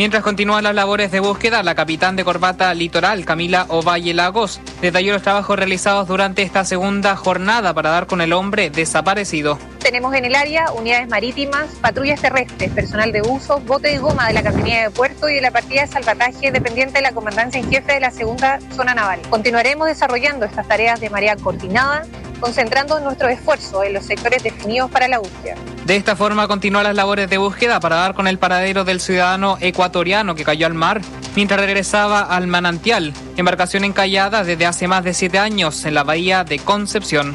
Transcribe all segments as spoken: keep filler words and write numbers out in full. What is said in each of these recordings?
Mientras continúan las labores de búsqueda, la capitán de corbata litoral, Camila Ovalle Lagos, detalló los trabajos realizados durante esta segunda jornada para dar con el hombre desaparecido. Tenemos en el área unidades marítimas, patrullas terrestres, personal de uso, bote de goma de la Capitanía de Puerto y de la partida de salvataje dependiente de la Comandancia en Jefe de la Segunda Zona Naval. Continuaremos desarrollando estas tareas de manera coordinada, concentrando nuestro esfuerzo en los sectores definidos para la búsqueda. De esta forma continúan las labores de búsqueda para dar con el paradero del ciudadano ecuatoriano que cayó al mar mientras regresaba al manantial, embarcación encallada desde hace más de siete años en la bahía de Concepción.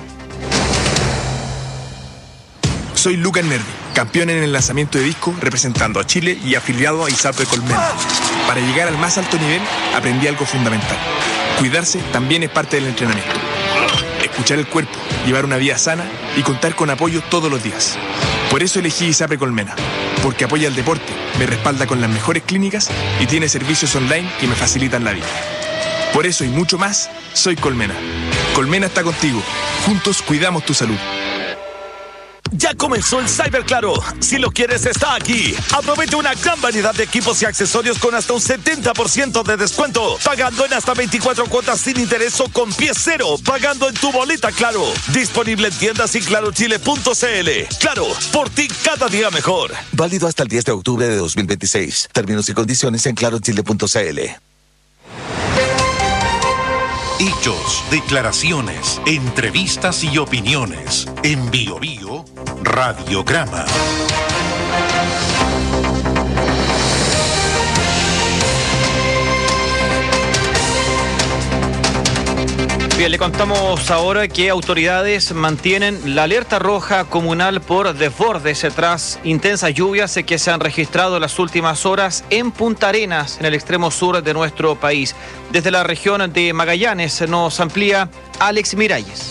Soy Lucas Nervi, campeón en el lanzamiento de disco representando a Chile y afiliado a ISAPRE Colmena. Para llegar al más alto nivel aprendí algo fundamental. Cuidarse también es parte del entrenamiento. Escuchar el cuerpo, llevar una vida sana y contar con apoyo todos los días. Por eso elegí ISAPRE Colmena, porque apoya el deporte, me respalda con las mejores clínicas y tiene servicios online que me facilitan la vida. Por eso y mucho más, soy Colmena. Colmena está contigo. Juntos cuidamos tu salud. Ya comenzó el Cyber Claro. Si lo quieres, está aquí. Aprovecha una gran variedad de equipos y accesorios con hasta un setenta por ciento de descuento. Pagando en hasta veinticuatro cuotas sin interés o con pie cero. Pagando en tu boleta Claro. Disponible en tiendas y claro chile punto c l. Claro, por ti cada día mejor. Válido hasta el diez de octubre de dos mil veintiséis. Términos y condiciones en claro chile punto c l. Hechos, declaraciones, entrevistas y opiniones. En Bio Bio, Radiograma. Bien, le contamos ahora que autoridades mantienen la alerta roja comunal por desbordes tras intensas lluvias que se han registrado en las últimas horas en Punta Arenas, en el extremo sur de nuestro país. Desde la región de Magallanes nos amplía Alex Miralles.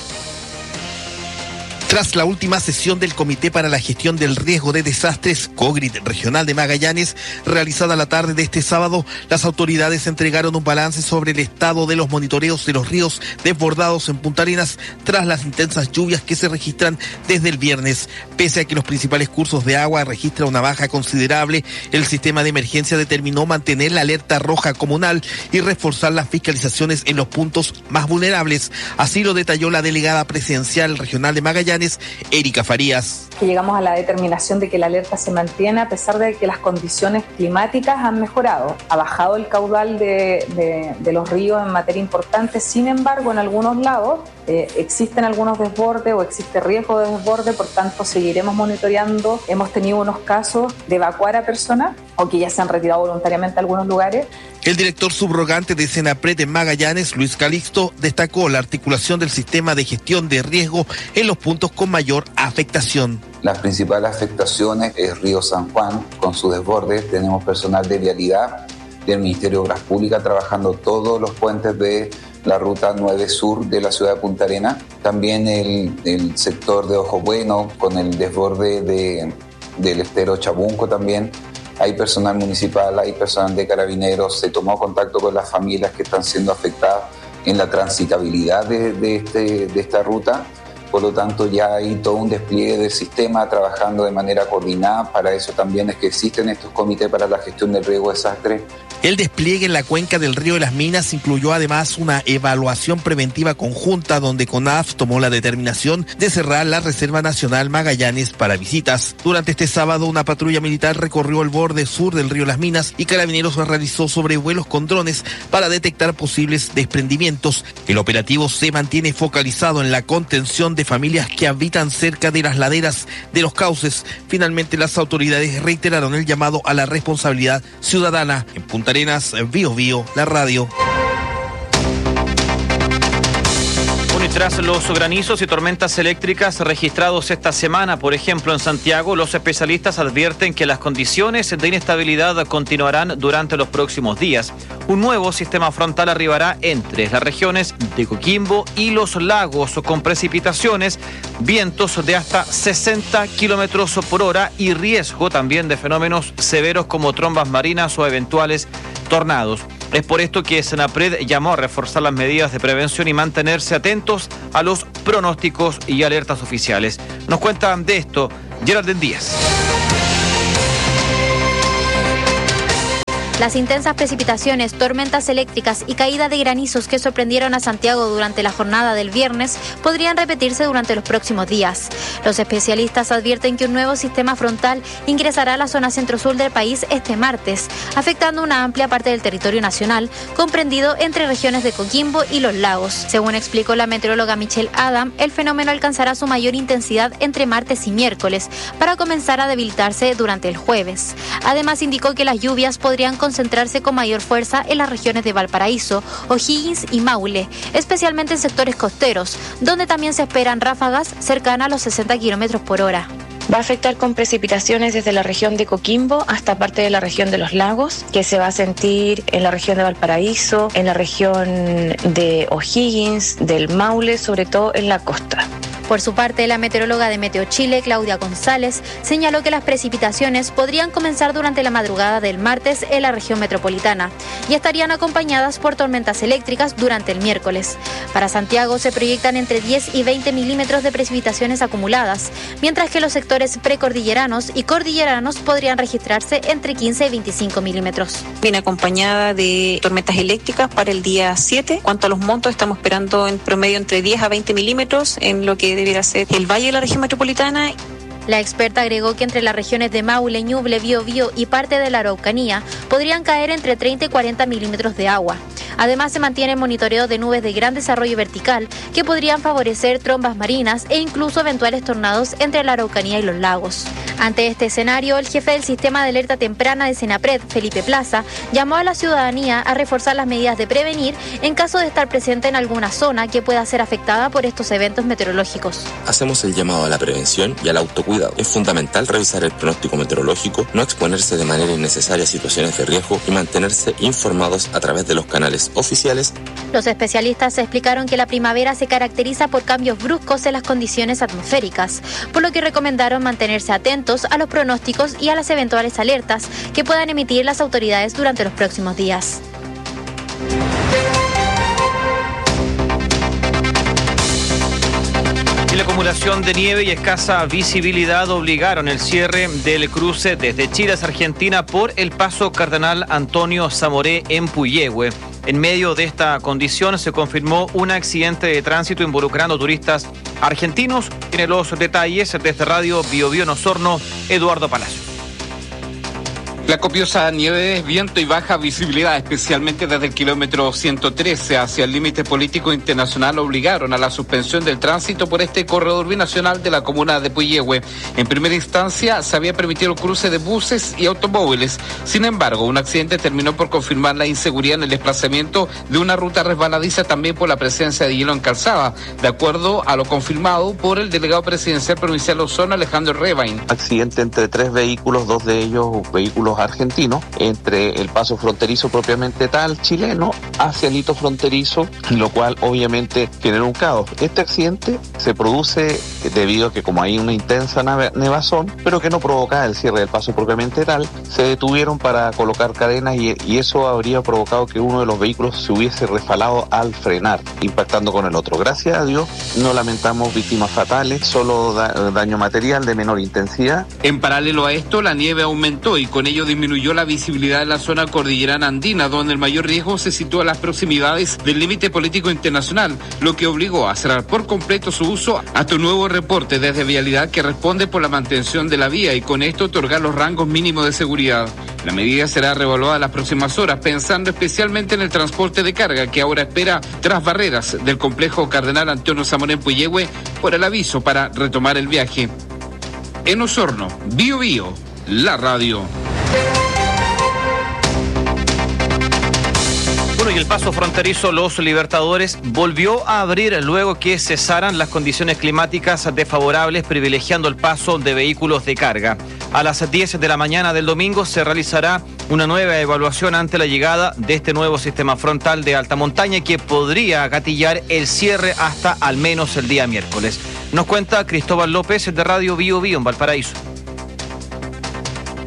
Tras la última sesión del Comité para la Gestión del Riesgo de Desastres, COGRID Regional de Magallanes, realizada la tarde de este sábado, las autoridades entregaron un balance sobre el estado de los monitoreos de los ríos desbordados en Punta Arenas tras las intensas lluvias que se registran desde el viernes. Pese a que los principales cursos de agua registran una baja considerable, el sistema de emergencia determinó mantener la alerta roja comunal y reforzar las fiscalizaciones en los puntos más vulnerables. Así lo detalló la delegada presidencial regional de Magallanes, Erika Farías. Que llegamos a la determinación de que la alerta se mantiene a pesar de que las condiciones climáticas han mejorado. Ha bajado el caudal de, de, de los ríos en materia importante, sin embargo en algunos lados eh, existen algunos desbordes o existe riesgo de desborde, por tanto seguiremos monitoreando. Hemos tenido unos casos de evacuar a personas o que ya se han retirado voluntariamente a algunos lugares. El director subrogante de Senapred en Magallanes, Luis Calixto, destacó la articulación del sistema de gestión de riesgo en los puntos con mayor afectación. Las principales afectaciones es Río San Juan, con su desborde. Tenemos personal de vialidad del Ministerio de Obras Públicas trabajando todos los puentes de la ruta nueve sur de la ciudad de Punta Arenas. También el, el sector de Ojo Bueno, con el desborde de, del estero Chabunco también. Hay personal municipal, hay personal de carabineros. Se tomó contacto con las familias que están siendo afectadas en la transitabilidad de, de, este, de esta ruta. Por lo tanto, ya hay todo un despliegue del sistema trabajando de manera coordinada. Para eso también es que existen estos comités para la gestión del riesgo de desastre. El despliegue en la cuenca del río de las Minas incluyó además una evaluación preventiva conjunta donde CONAF tomó la determinación de cerrar la Reserva Nacional Magallanes para visitas. Durante este sábado, una patrulla militar recorrió el borde sur del río de las Minas y Carabineros realizó sobrevuelos con drones para detectar posibles desprendimientos. El operativo se mantiene focalizado en la contención de familias que habitan cerca de las laderas de los cauces. Finalmente, las autoridades reiteraron el llamado a la responsabilidad ciudadana. En Punta Arenas, Bio Bio, la radio. Bueno, y tras los granizos y tormentas eléctricas registrados esta semana, por ejemplo en Santiago, los especialistas advierten que las condiciones de inestabilidad continuarán durante los próximos días. Un nuevo sistema frontal arribará entre las regiones de Coquimbo y los lagos, con precipitaciones, vientos de hasta sesenta kilómetros por hora y riesgo también de fenómenos severos como trombas marinas o eventuales tornados. Es por esto que Senapred llamó a reforzar las medidas de prevención y mantenerse atentos a los pronósticos y alertas oficiales. Nos cuentan de esto Geraldine Díaz. Las intensas precipitaciones, tormentas eléctricas y caída de granizos que sorprendieron a Santiago durante la jornada del viernes podrían repetirse durante los próximos días. Los especialistas advierten que un nuevo sistema frontal ingresará a la zona centro-sur del país este martes, afectando una amplia parte del territorio nacional, comprendido entre regiones de Coquimbo y Los Lagos. Según explicó la meteoróloga Michelle Adam, el fenómeno alcanzará su mayor intensidad entre martes y miércoles, para comenzar a debilitarse durante el jueves. Además, indicó que las lluvias podrían concentrarse con mayor fuerza en las regiones de Valparaíso, O'Higgins y Maule, especialmente en sectores costeros, donde también se esperan ráfagas cercanas a los sesenta kilómetros por hora. Va a afectar con precipitaciones desde la región de Coquimbo hasta parte de la región de Los Lagos, que se va a sentir en la región de Valparaíso, en la región de O'Higgins, del Maule, sobre todo en la costa. Por su parte, la meteoróloga de Meteo Chile, Claudia González, señaló que las precipitaciones podrían comenzar durante la madrugada del martes en la región metropolitana y estarían acompañadas por tormentas eléctricas durante el miércoles. Para Santiago se proyectan entre diez y veinte milímetros de precipitaciones acumuladas, mientras que los sectores precordilleranos y cordilleranos podrían registrarse entre quince y veinticinco milímetros. Viene acompañada de tormentas eléctricas para el día siete. Cuanto a los montos, estamos esperando en promedio entre diez a veinte milímetros en lo que debiera ser el valle de la región metropolitana. La experta agregó que entre las regiones de Maule, Ñuble, Biobío y parte de la Araucanía podrían caer entre treinta y cuarenta milímetros de agua. Además, se mantiene el monitoreo de nubes de gran desarrollo vertical que podrían favorecer trombas marinas e incluso eventuales tornados entre la Araucanía y los lagos. Ante este escenario, el jefe del sistema de alerta temprana de Senapred, Felipe Plaza, llamó a la ciudadanía a reforzar las medidas de prevenir en caso de estar presente en alguna zona que pueda ser afectada por estos eventos meteorológicos. Hacemos el llamado a la prevención y al autocuidado. Es fundamental revisar el pronóstico meteorológico, no exponerse de manera innecesaria a situaciones de riesgo y mantenerse informados a través de los canales oficiales. Los especialistas explicaron que la primavera se caracteriza por cambios bruscos en las condiciones atmosféricas, por lo que recomendaron mantenerse atentos a los pronósticos y a las eventuales alertas que puedan emitir las autoridades durante los próximos días. Y la acumulación de nieve y escasa visibilidad obligaron el cierre del cruce desde Chile a Argentina por el paso Cardenal Antonio Zamoré en Puyehue. En medio de esta condición se confirmó un accidente de tránsito involucrando turistas argentinos. Tiene los detalles desde Radio Biobío en Osorno, Eduardo Palacio. La copiosa nieve, viento y baja visibilidad, especialmente desde el kilómetro ciento trece hacia el límite político internacional, obligaron a la suspensión del tránsito por este corredor binacional de la comuna de Puyehue. En primera instancia se había permitido el cruce de buses y automóviles. Sin embargo, un accidente terminó por confirmar la inseguridad en el desplazamiento de una ruta resbaladiza, también por la presencia de hielo en calzada, de acuerdo a lo confirmado por el delegado presidencial provincial Osorno, Alejandro Rebain. Accidente entre tres vehículos, dos de ellos vehículos argentino, entre el paso fronterizo propiamente tal chileno hacia el hito fronterizo, lo cual obviamente generó un caos. Este accidente se produce debido a que, como hay una intensa nevazón, pero que no provocaba el cierre del paso propiamente tal, se detuvieron para colocar cadenas y, y eso habría provocado que uno de los vehículos se hubiese resbalado al frenar, impactando con el otro. Gracias a Dios no lamentamos víctimas fatales, solo da, daño material de menor intensidad. En paralelo a esto, la nieve aumentó y con ello disminuyó la visibilidad en la zona cordillerana andina, donde el mayor riesgo se sitúa a las proximidades del límite político internacional, lo que obligó a cerrar por completo su uso hasta un nuevo reporte desde Vialidad que responde por la mantención de la vía y con esto otorgar los rangos mínimos de seguridad. La medida será reevaluada en las próximas horas, pensando especialmente en el transporte de carga que ahora espera tras barreras del complejo Cardenal Antonio Zamoré en Puyehue por el aviso para retomar el viaje. En Osorno, Bio Bio, la radio. Y el paso fronterizo Los Libertadores volvió a abrir luego que cesaran las condiciones climáticas desfavorables, privilegiando el paso de vehículos de carga. A las diez de la mañana del domingo se realizará una nueva evaluación ante la llegada de este nuevo sistema frontal de alta montaña que podría gatillar el cierre hasta al menos el día miércoles. Nos cuenta Cristóbal López de Radio Bio Bio en Valparaíso.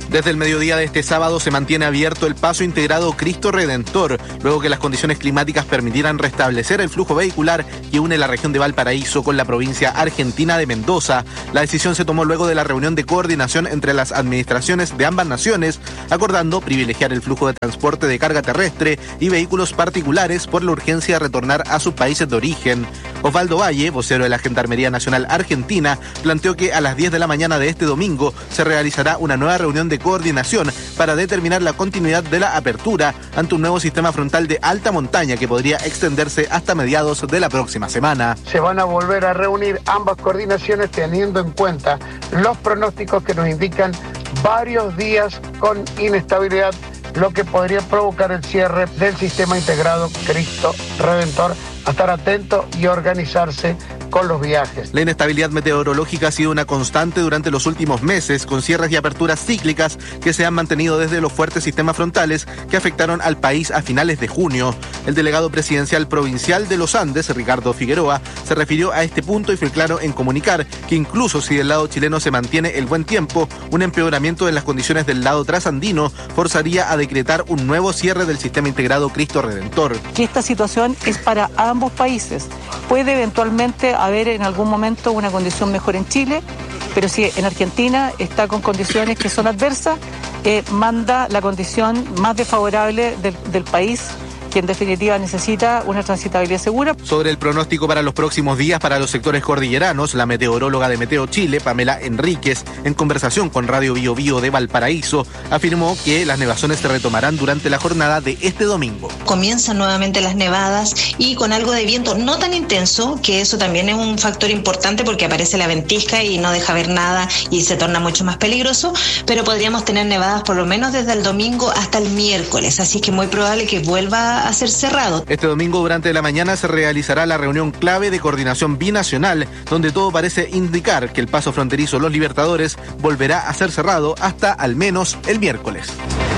Desde el mediodía de este sábado se mantiene abierto el paso integrado Cristo Redentor, luego que las condiciones climáticas permitieran restablecer el flujo vehicular que une la región de Valparaíso con la provincia argentina de Mendoza. La decisión se tomó luego de la reunión de coordinación entre las administraciones de ambas naciones, acordando privilegiar el flujo de transporte de carga terrestre y vehículos particulares por la urgencia de retornar a sus países de origen. Osvaldo Valle, vocero de la Gendarmería Nacional Argentina, planteó que a las diez de la mañana de este domingo se realizará una nueva reunión de coordinación para determinar la continuidad de la apertura ante un nuevo sistema frontal de alta montaña que podría extenderse hasta mediados de la próxima semana. Se van a volver a reunir ambas coordinaciones teniendo en cuenta los pronósticos que nos indican varios días con inestabilidad, lo que podría provocar el cierre del sistema integrado Cristo Redentor. A estar atento y organizarse con los viajes. La inestabilidad meteorológica ha sido una constante durante los últimos meses, con cierres y aperturas cíclicas que se han mantenido desde los fuertes sistemas frontales que afectaron al país a finales de junio. El delegado presidencial provincial de los Andes, Ricardo Figueroa, se refirió a este punto y fue claro en comunicar que incluso si del lado chileno se mantiene el buen tiempo, un empeoramiento de las condiciones del lado trasandino forzaría a decretar un nuevo cierre del sistema integrado Cristo Redentor. Que esta situación es para ambos países. Puede eventualmente haber en algún momento una condición mejor en Chile, pero si en Argentina está con condiciones que son adversas, eh, manda la condición más desfavorable del, del país, que en definitiva necesita una transitabilidad segura. Sobre el pronóstico para los próximos días para los sectores cordilleranos, la meteoróloga de Meteo Chile, Pamela Enríquez, en conversación con Radio Bio Bio de Valparaíso, afirmó que las nevazones se retomarán durante la jornada de este domingo. Comienzan nuevamente las nevadas y con algo de viento no tan intenso, que eso también es un factor importante porque aparece la ventisca y no deja ver nada y se torna mucho más peligroso, pero podríamos tener nevadas por lo menos desde el domingo hasta el miércoles, así que muy probable que vuelva a ser cerrado. Este domingo durante la mañana se realizará la reunión clave de coordinación binacional, donde todo parece indicar que el paso fronterizo Los Libertadores volverá a ser cerrado hasta al menos el miércoles.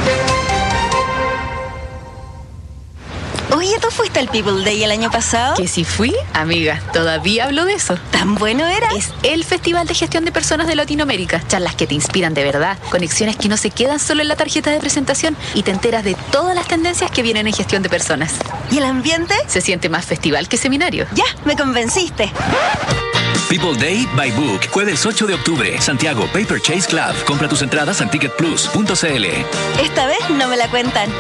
Oye, ¿tú fuiste al People Day el año pasado? Que si fui, amiga, todavía hablo de eso. ¿Tan bueno era? Es el Festival de Gestión de Personas de Latinoamérica. Charlas que te inspiran de verdad, conexiones que no se quedan solo en la tarjeta de presentación y te enteras de todas las tendencias que vienen en gestión de personas. ¿Y el ambiente? Se siente más festival que seminario. Ya, me convenciste. People Day by Book, jueves ocho de octubre, Santiago Paper Chase Club. Compra tus entradas en ticket plus punto c l. Esta vez no me la cuentan.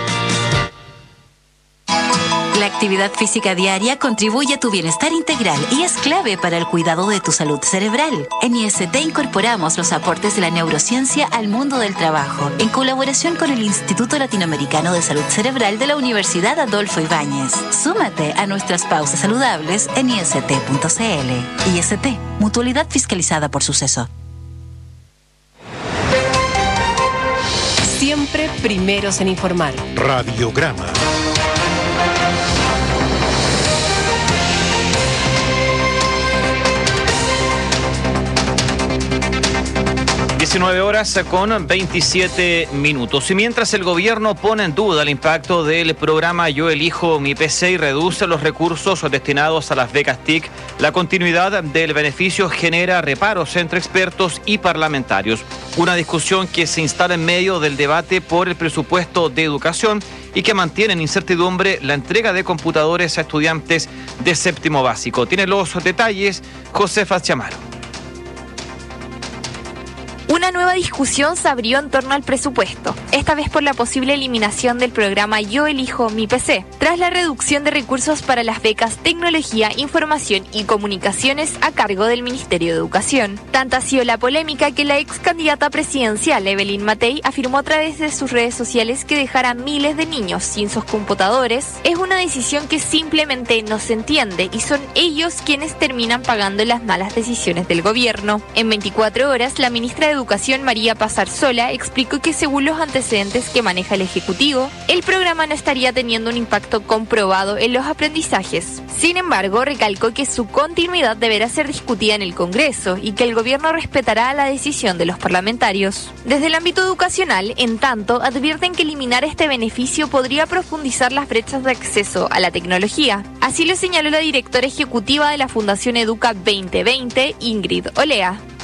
La actividad física diaria contribuye a tu bienestar integral y es clave para el cuidado de tu salud cerebral. En I S T incorporamos los aportes de la neurociencia al mundo del trabajo, en colaboración con el Instituto Latinoamericano de Salud Cerebral de la Universidad Adolfo Ibáñez. Súmate a nuestras pausas saludables en i s t punto c l. I S T, mutualidad fiscalizada por Suceso. Siempre primeros en informar. Radiograma. diecinueve horas con veintisiete minutos. Y mientras el gobierno pone en duda el impacto del programa Yo Elijo Mi P C y reduce los recursos destinados a las becas T I C, la continuidad del beneficio genera reparos entre expertos y parlamentarios. Una discusión que se instala en medio del debate por el presupuesto de educación y que mantiene en incertidumbre la entrega de computadores a estudiantes de séptimo básico. Tiene los detalles Josefa Chamaro. Una nueva discusión se abrió en torno al presupuesto, esta vez por la posible eliminación del programa Yo Elijo Mi P C, tras la reducción de recursos para las becas Tecnología, Información y Comunicaciones a cargo del Ministerio de Educación. Tanta ha sido la polémica que la ex candidata presidencial Evelyn Matei afirmó a través de sus redes sociales que dejar a miles de niños sin sus computadores es una decisión que simplemente no se entiende y son ellos quienes terminan pagando las malas decisiones del gobierno. En veinticuatro horas, la ministra de Educación, María Pazarsola, explicó que según los antecedentes que maneja el Ejecutivo, el programa no estaría teniendo un impacto comprobado en los aprendizajes. Sin embargo, recalcó que su continuidad deberá ser discutida en el Congreso y que el gobierno respetará la decisión de los parlamentarios. Desde el ámbito educacional, en tanto, advierten que eliminar este beneficio podría profundizar las brechas de acceso a la tecnología. Así lo señaló la directora ejecutiva de la Fundación Educa veinte veinte, Ingrid Olea.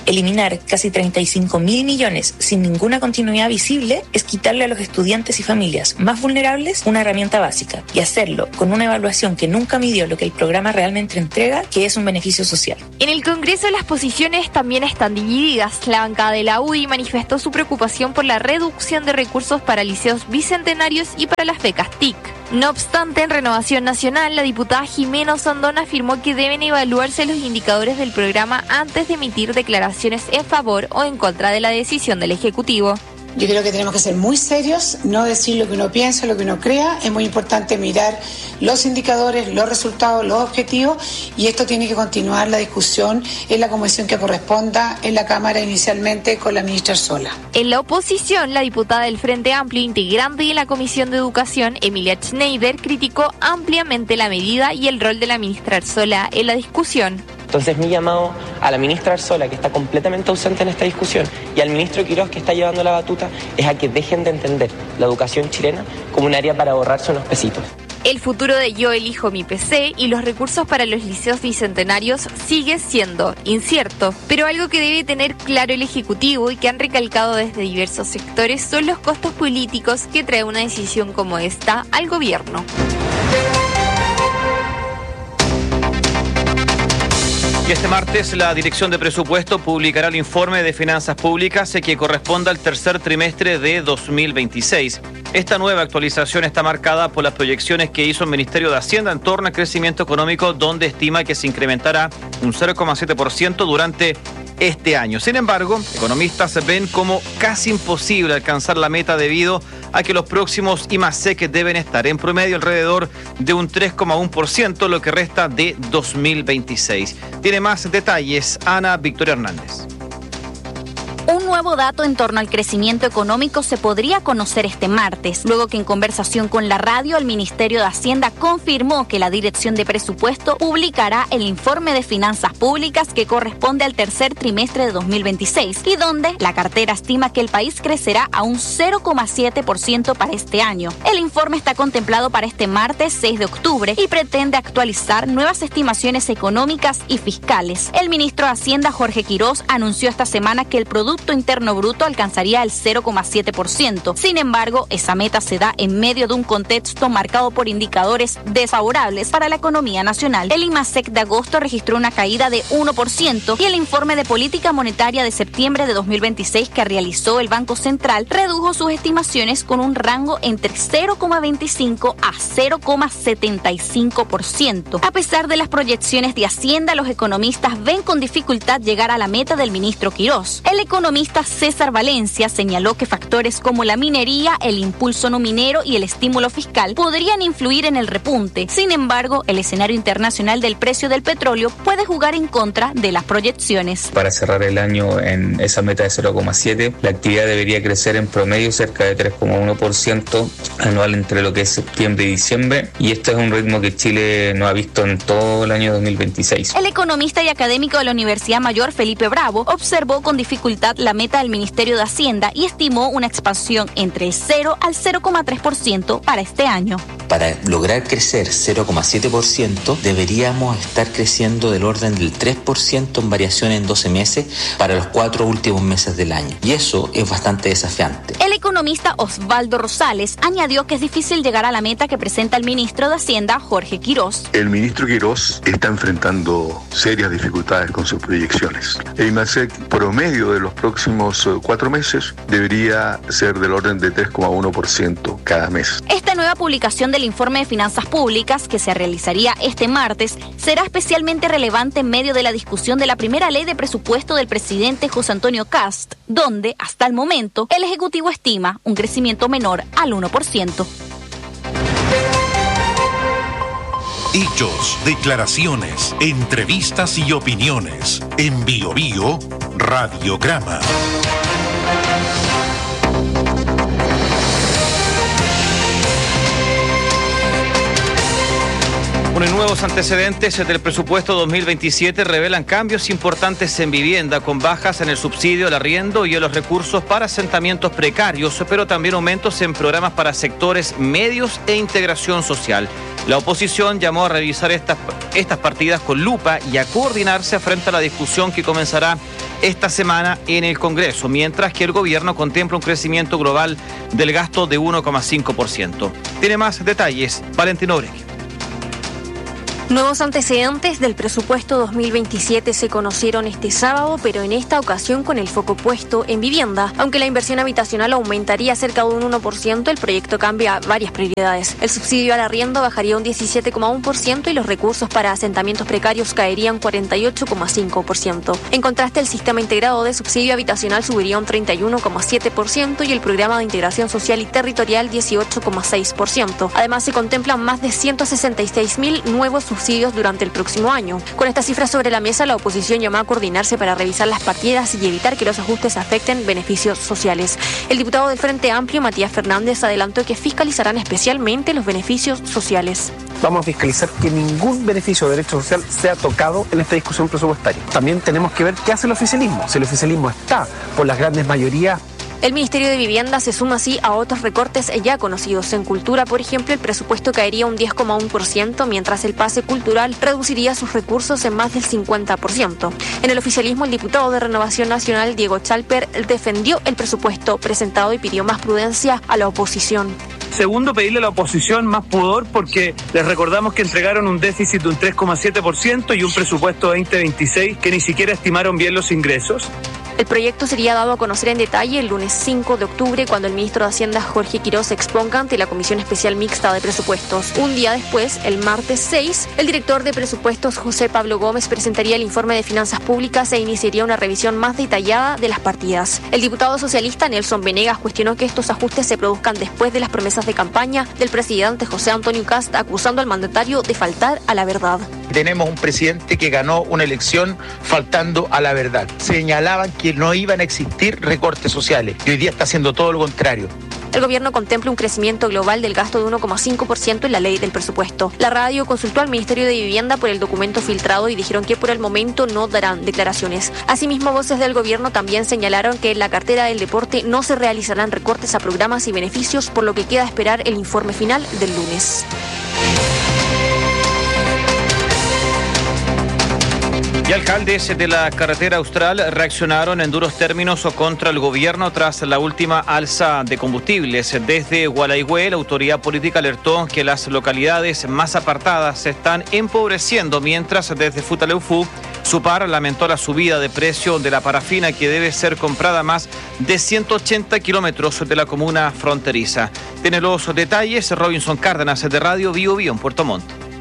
Eliminar casi treinta y cinco mil millones sin ninguna continuidad visible es quitarle a los estudiantes y familias más vulnerables una herramienta básica, y hacerlo con una evaluación que nunca midió lo que el programa realmente entrega, que es un beneficio social. En el Congreso las posiciones también están divididas. La bancada de la U D I manifestó su preocupación por la reducción de recursos para liceos bicentenarios y para las becas T I C. No obstante, en Renovación Nacional, la diputada Jimena Osandón afirmó que deben evaluarse los indicadores del programa antes de emitir declaraciones en favor o en contra de la decisión del Ejecutivo. Yo creo que tenemos que ser muy serios, no decir lo que uno piensa, lo que uno crea. Es muy importante mirar los indicadores, los resultados, los objetivos, y esto tiene que continuar la discusión en la comisión que corresponda en la Cámara, inicialmente con la ministra Arzola. En la oposición, la diputada del Frente Amplio, integrante de la Comisión de Educación, Emilia Schneider, criticó ampliamente la medida y el rol de la ministra Arzola en la discusión. Entonces mi llamado a la ministra Arzola, que está completamente ausente en esta discusión, y al ministro Quirós, que está llevando la batuta, es a que dejen de entender la educación chilena como un área para ahorrarse unos pesitos. El futuro de Yo Elijo Mi P C y los recursos para los liceos bicentenarios sigue siendo incierto, pero algo que debe tener claro el Ejecutivo y que han recalcado desde diversos sectores son los costos políticos que trae una decisión como esta al gobierno. Y este martes la Dirección de Presupuesto publicará el informe de finanzas públicas que corresponde al tercer trimestre de dos mil veintiséis. Esta nueva actualización está marcada por las proyecciones que hizo el Ministerio de Hacienda en torno al crecimiento económico, donde estima que se incrementará un cero coma siete por ciento durante este año. Sin embargo, economistas ven como casi imposible alcanzar la meta debido a que los próximos I M A S E C deben estar en promedio alrededor de un tres coma uno por ciento, lo que resta de dos mil veintiséis. Tiene más detalles Ana Victoria Hernández. Un nuevo dato en torno al crecimiento económico se podría conocer este martes, luego que en conversación con la radio el Ministerio de Hacienda confirmó que la Dirección de Presupuesto publicará el informe de finanzas públicas que corresponde al tercer trimestre de dos mil veintiséis y donde la cartera estima que el país crecerá a un cero coma siete por ciento para este año. El informe está contemplado para este martes seis de octubre y pretende actualizar nuevas estimaciones económicas y fiscales. El ministro de Hacienda, Jorge Quirós, anunció esta semana que el Producto Interno Bruto alcanzaría el cero coma siete por ciento. Sin embargo, esa meta se da en medio de un contexto marcado por indicadores desfavorables para la economía nacional. El I M A S E C de agosto registró una caída de uno por ciento y el informe de política monetaria de septiembre de dos mil veintiséis que realizó el Banco Central redujo sus estimaciones con un rango entre cero coma veinticinco a cero coma setenta y cinco por ciento. A pesar de las proyecciones de Hacienda, los economistas ven con dificultad llegar a la meta del ministro Quirós. El economista César Valencia señaló que factores como la minería, el impulso no minero y el estímulo fiscal podrían influir en el repunte. Sin embargo, el escenario internacional del precio del petróleo puede jugar en contra de las proyecciones. Para cerrar el año en esa meta de cero coma siete, la actividad debería crecer en promedio cerca de tres coma uno por ciento anual entre lo que es septiembre y diciembre, y este es un ritmo que Chile no ha visto en todo el año dos mil veintiséis. El economista y académico de la Universidad Mayor, Felipe Bravo, observó con dificultad la meta del Ministerio de Hacienda y estimó una expansión entre el cero al cero coma tres por ciento para este año. Para lograr crecer cero coma siete por ciento deberíamos estar creciendo del orden del tres por ciento en variación en doce meses para los cuatro últimos meses del año, y eso es bastante desafiante. El economista Osvaldo Rosales añadió que es difícil llegar a la meta que presenta el ministro de Hacienda, Jorge Quirós. El ministro Quirós está enfrentando serias dificultades con sus proyecciones. El I M A S E C promedio de los próximos cuatro meses debería ser del orden de tres coma uno por ciento cada mes. Esta nueva publicación del informe de finanzas públicas, que se realizaría este martes, será especialmente relevante en medio de la discusión de la primera ley de presupuesto del presidente José Antonio Kast, donde, hasta el momento, el Ejecutivo estima un crecimiento menor al uno por ciento. Hechos, declaraciones, entrevistas y opiniones. En Bio Bio, Radiograma. Bueno, y nuevos antecedentes del presupuesto dos mil veintisiete revelan cambios importantes en vivienda, con bajas en el subsidio al arriendo y en los recursos para asentamientos precarios, pero también aumentos en programas para sectores medios e integración social. La oposición llamó a revisar estas, estas partidas con lupa y a coordinarse frente a la discusión que comenzará esta semana en el Congreso, mientras que el gobierno contempla un crecimiento global del gasto de uno coma cinco por ciento. Tiene más detalles Valentino Oregui. Nuevos antecedentes del presupuesto dos mil veintisiete se conocieron este sábado, pero en esta ocasión con el foco puesto en vivienda. Aunque la inversión habitacional aumentaría cerca de un uno por ciento, el proyecto cambia varias prioridades. El subsidio al arriendo bajaría un diecisiete coma uno por ciento y los recursos para asentamientos precarios caerían cuarenta y ocho coma cinco por ciento. En contraste, el sistema integrado de subsidio habitacional subiría un treinta y uno coma siete por ciento y el programa de integración social y territorial dieciocho coma seis por ciento. Además, se contemplan más de ciento sesenta y seis mil nuevos subsidios subsidios durante el próximo año. Con estas cifras sobre la mesa, la oposición llamó a coordinarse para revisar las partidas y evitar que los ajustes afecten beneficios sociales. El diputado del Frente Amplio, Matías Fernández, adelantó que fiscalizarán especialmente los beneficios sociales. Vamos a fiscalizar que ningún beneficio o derecho social sea tocado en esta discusión presupuestaria. También tenemos que ver qué hace el oficialismo. Si el oficialismo está por las grandes mayorías. El Ministerio de Vivienda se suma así a otros recortes ya conocidos. En cultura, por ejemplo, el presupuesto caería un diez coma uno por ciento, mientras el pase cultural reduciría sus recursos en más del cincuenta por ciento. En el oficialismo, el diputado de Renovación Nacional, Diego Chalper, defendió el presupuesto presentado y pidió más prudencia a la oposición. Segundo, pedirle a la oposición más pudor porque les recordamos que entregaron un déficit de un tres coma siete por ciento y un presupuesto veinte veintiséis que ni siquiera estimaron bien los ingresos. El proyecto sería dado a conocer en detalle el lunes cinco de octubre, cuando el ministro de Hacienda, Jorge Quiroz, exponga ante la Comisión Especial Mixta de Presupuestos. Un día después, el martes seis, el director de Presupuestos, José Pablo Gómez, presentaría el informe de Finanzas Públicas e iniciaría una revisión más detallada de las partidas. El diputado socialista, Nelson Venegas, cuestionó que estos ajustes se produzcan después de las promesas de campaña del presidente José Antonio Kast, acusando al mandatario de faltar a la verdad. Tenemos un presidente que ganó una elección faltando a la verdad. Señalaban que no iban a existir recortes sociales y hoy día está haciendo todo lo contrario. El gobierno contempla un crecimiento global del gasto de uno coma cinco por ciento en la ley del presupuesto. La radio consultó al Ministerio de Vivienda por el documento filtrado y dijeron que por el momento no darán declaraciones. Asimismo, voces del gobierno también señalaron que en la cartera del deporte no se realizarán recortes a programas y beneficios, por lo que queda esperar el informe final del lunes. Y alcaldes de la carretera austral reaccionaron en duros términos contra el gobierno tras la última alza de combustibles. Desde Gualaihue, la autoridad política alertó que las localidades más apartadas se están empobreciendo, mientras desde Futaleufú, Supar lamentó la subida de precio de la parafina, que debe ser comprada a más de ciento ochenta kilómetros de la comuna fronteriza. Tiene los detalles Robinson Cárdenas de Radio Bio Bio en Puerto Montt.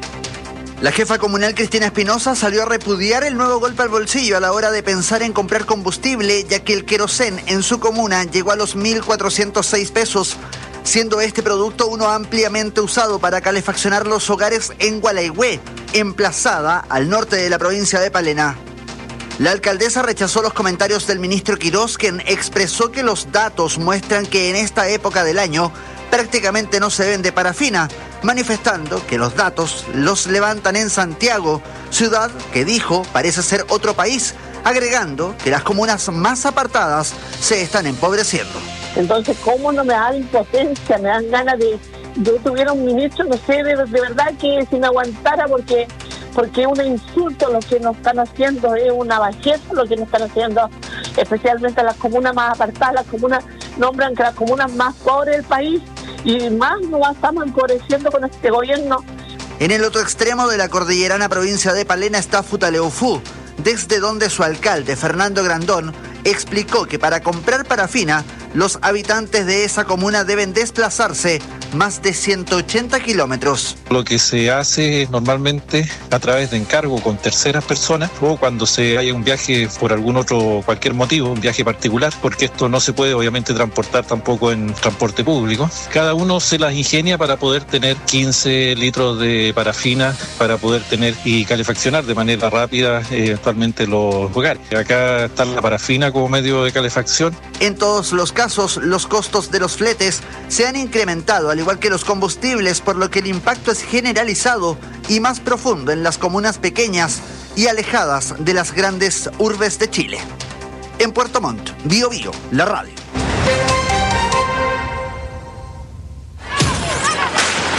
La jefa comunal Cristina Espinosa salió a repudiar el nuevo golpe al bolsillo a la hora de pensar en comprar combustible, ya que el querosén en su comuna llegó a los mil cuatrocientos seis pesos, siendo este producto uno ampliamente usado para calefaccionar los hogares en Gualaihue, emplazada al norte de la provincia de Palena. La alcaldesa rechazó los comentarios del ministro Quiroz, quien expresó que los datos muestran que en esta época del año prácticamente no se vende parafina, manifestando que los datos los levantan en Santiago, ciudad que dijo parece ser otro país, agregando que las comunas más apartadas se están empobreciendo. Entonces, ¿cómo no me da impotencia? Me dan ganas de... Yo tuviera un ministro, no sé, de, de verdad que si me aguantara, porque porque es un insulto lo que nos están haciendo, es una bajeza lo que nos están haciendo, especialmente a las comunas más apartadas. Las comunas nombran que las comunas más pobres del país, y más nos estamos empobreciendo con este gobierno. En el otro extremo de la cordillerana provincia de Palena está Futaleufú, desde donde su alcalde, Fernando Grandón, explicó que para comprar parafina, los habitantes de esa comuna deben desplazarse más de ciento ochenta kilómetros. Lo que se hace es normalmente a través de encargo con terceras personas, o cuando se haya un viaje por algún otro, cualquier motivo, un viaje particular, porque esto no se puede obviamente transportar tampoco en transporte público. Cada uno se las ingenia para poder tener quince litros de parafina, para poder tener y calefaccionar de manera rápida eh, eventualmente los hogares. Acá está la parafina como medio de calefacción. En todos los casos, los costos de los fletes se han incrementado, al igual que los combustibles, por lo que el impacto es generalizado y más profundo en las comunas pequeñas y alejadas de las grandes urbes de Chile. En Puerto Montt, Bio Bio, la radio.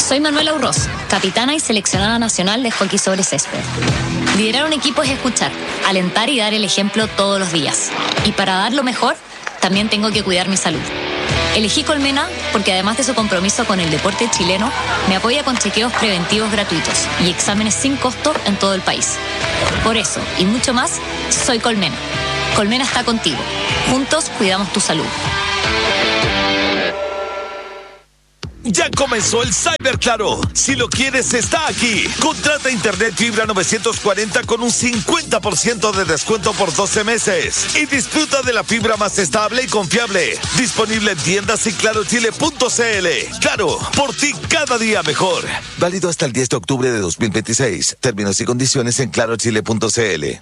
Soy Manuela Urroz, capitana y seleccionada nacional de hockey sobre césped. Liderar un equipo es escuchar, alentar y dar el ejemplo todos los días. Y para dar lo mejor, también tengo que cuidar mi salud. Elegí Colmena porque además de su compromiso con el deporte chileno, me apoya con chequeos preventivos gratuitos y exámenes sin costo en todo el país. Por eso, y mucho más, soy Colmena. Colmena está contigo. Juntos cuidamos tu salud. Ya comenzó el Cyber Claro. Si lo quieres, está aquí. Contrata internet fibra novecientos cuarenta con un cincuenta por ciento de descuento por doce meses. Y disfruta de la fibra más estable y confiable. Disponible en tiendas y claro chile punto c l. Claro, por ti cada día mejor. Válido hasta el diez de octubre de dos mil veintiséis. Términos y condiciones en claro chile punto c l.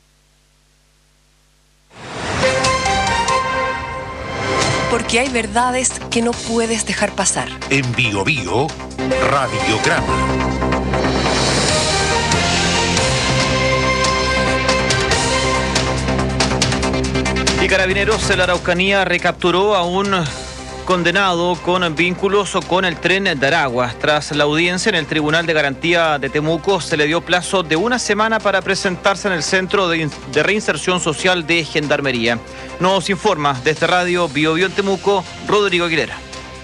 Porque hay verdades que no puedes dejar pasar. En Bio Bio, Radiograma. Y Carabineros de la Araucanía recapturó a un condenado con vínculos con el tren de Aragua. Tras la audiencia en el Tribunal de Garantía de Temuco, se le dio plazo de una semana para presentarse en el Centro de, de Reinserción Social de Gendarmería. Nos informa desde Radio Bio Bio en Temuco, Rodrigo Aguilera.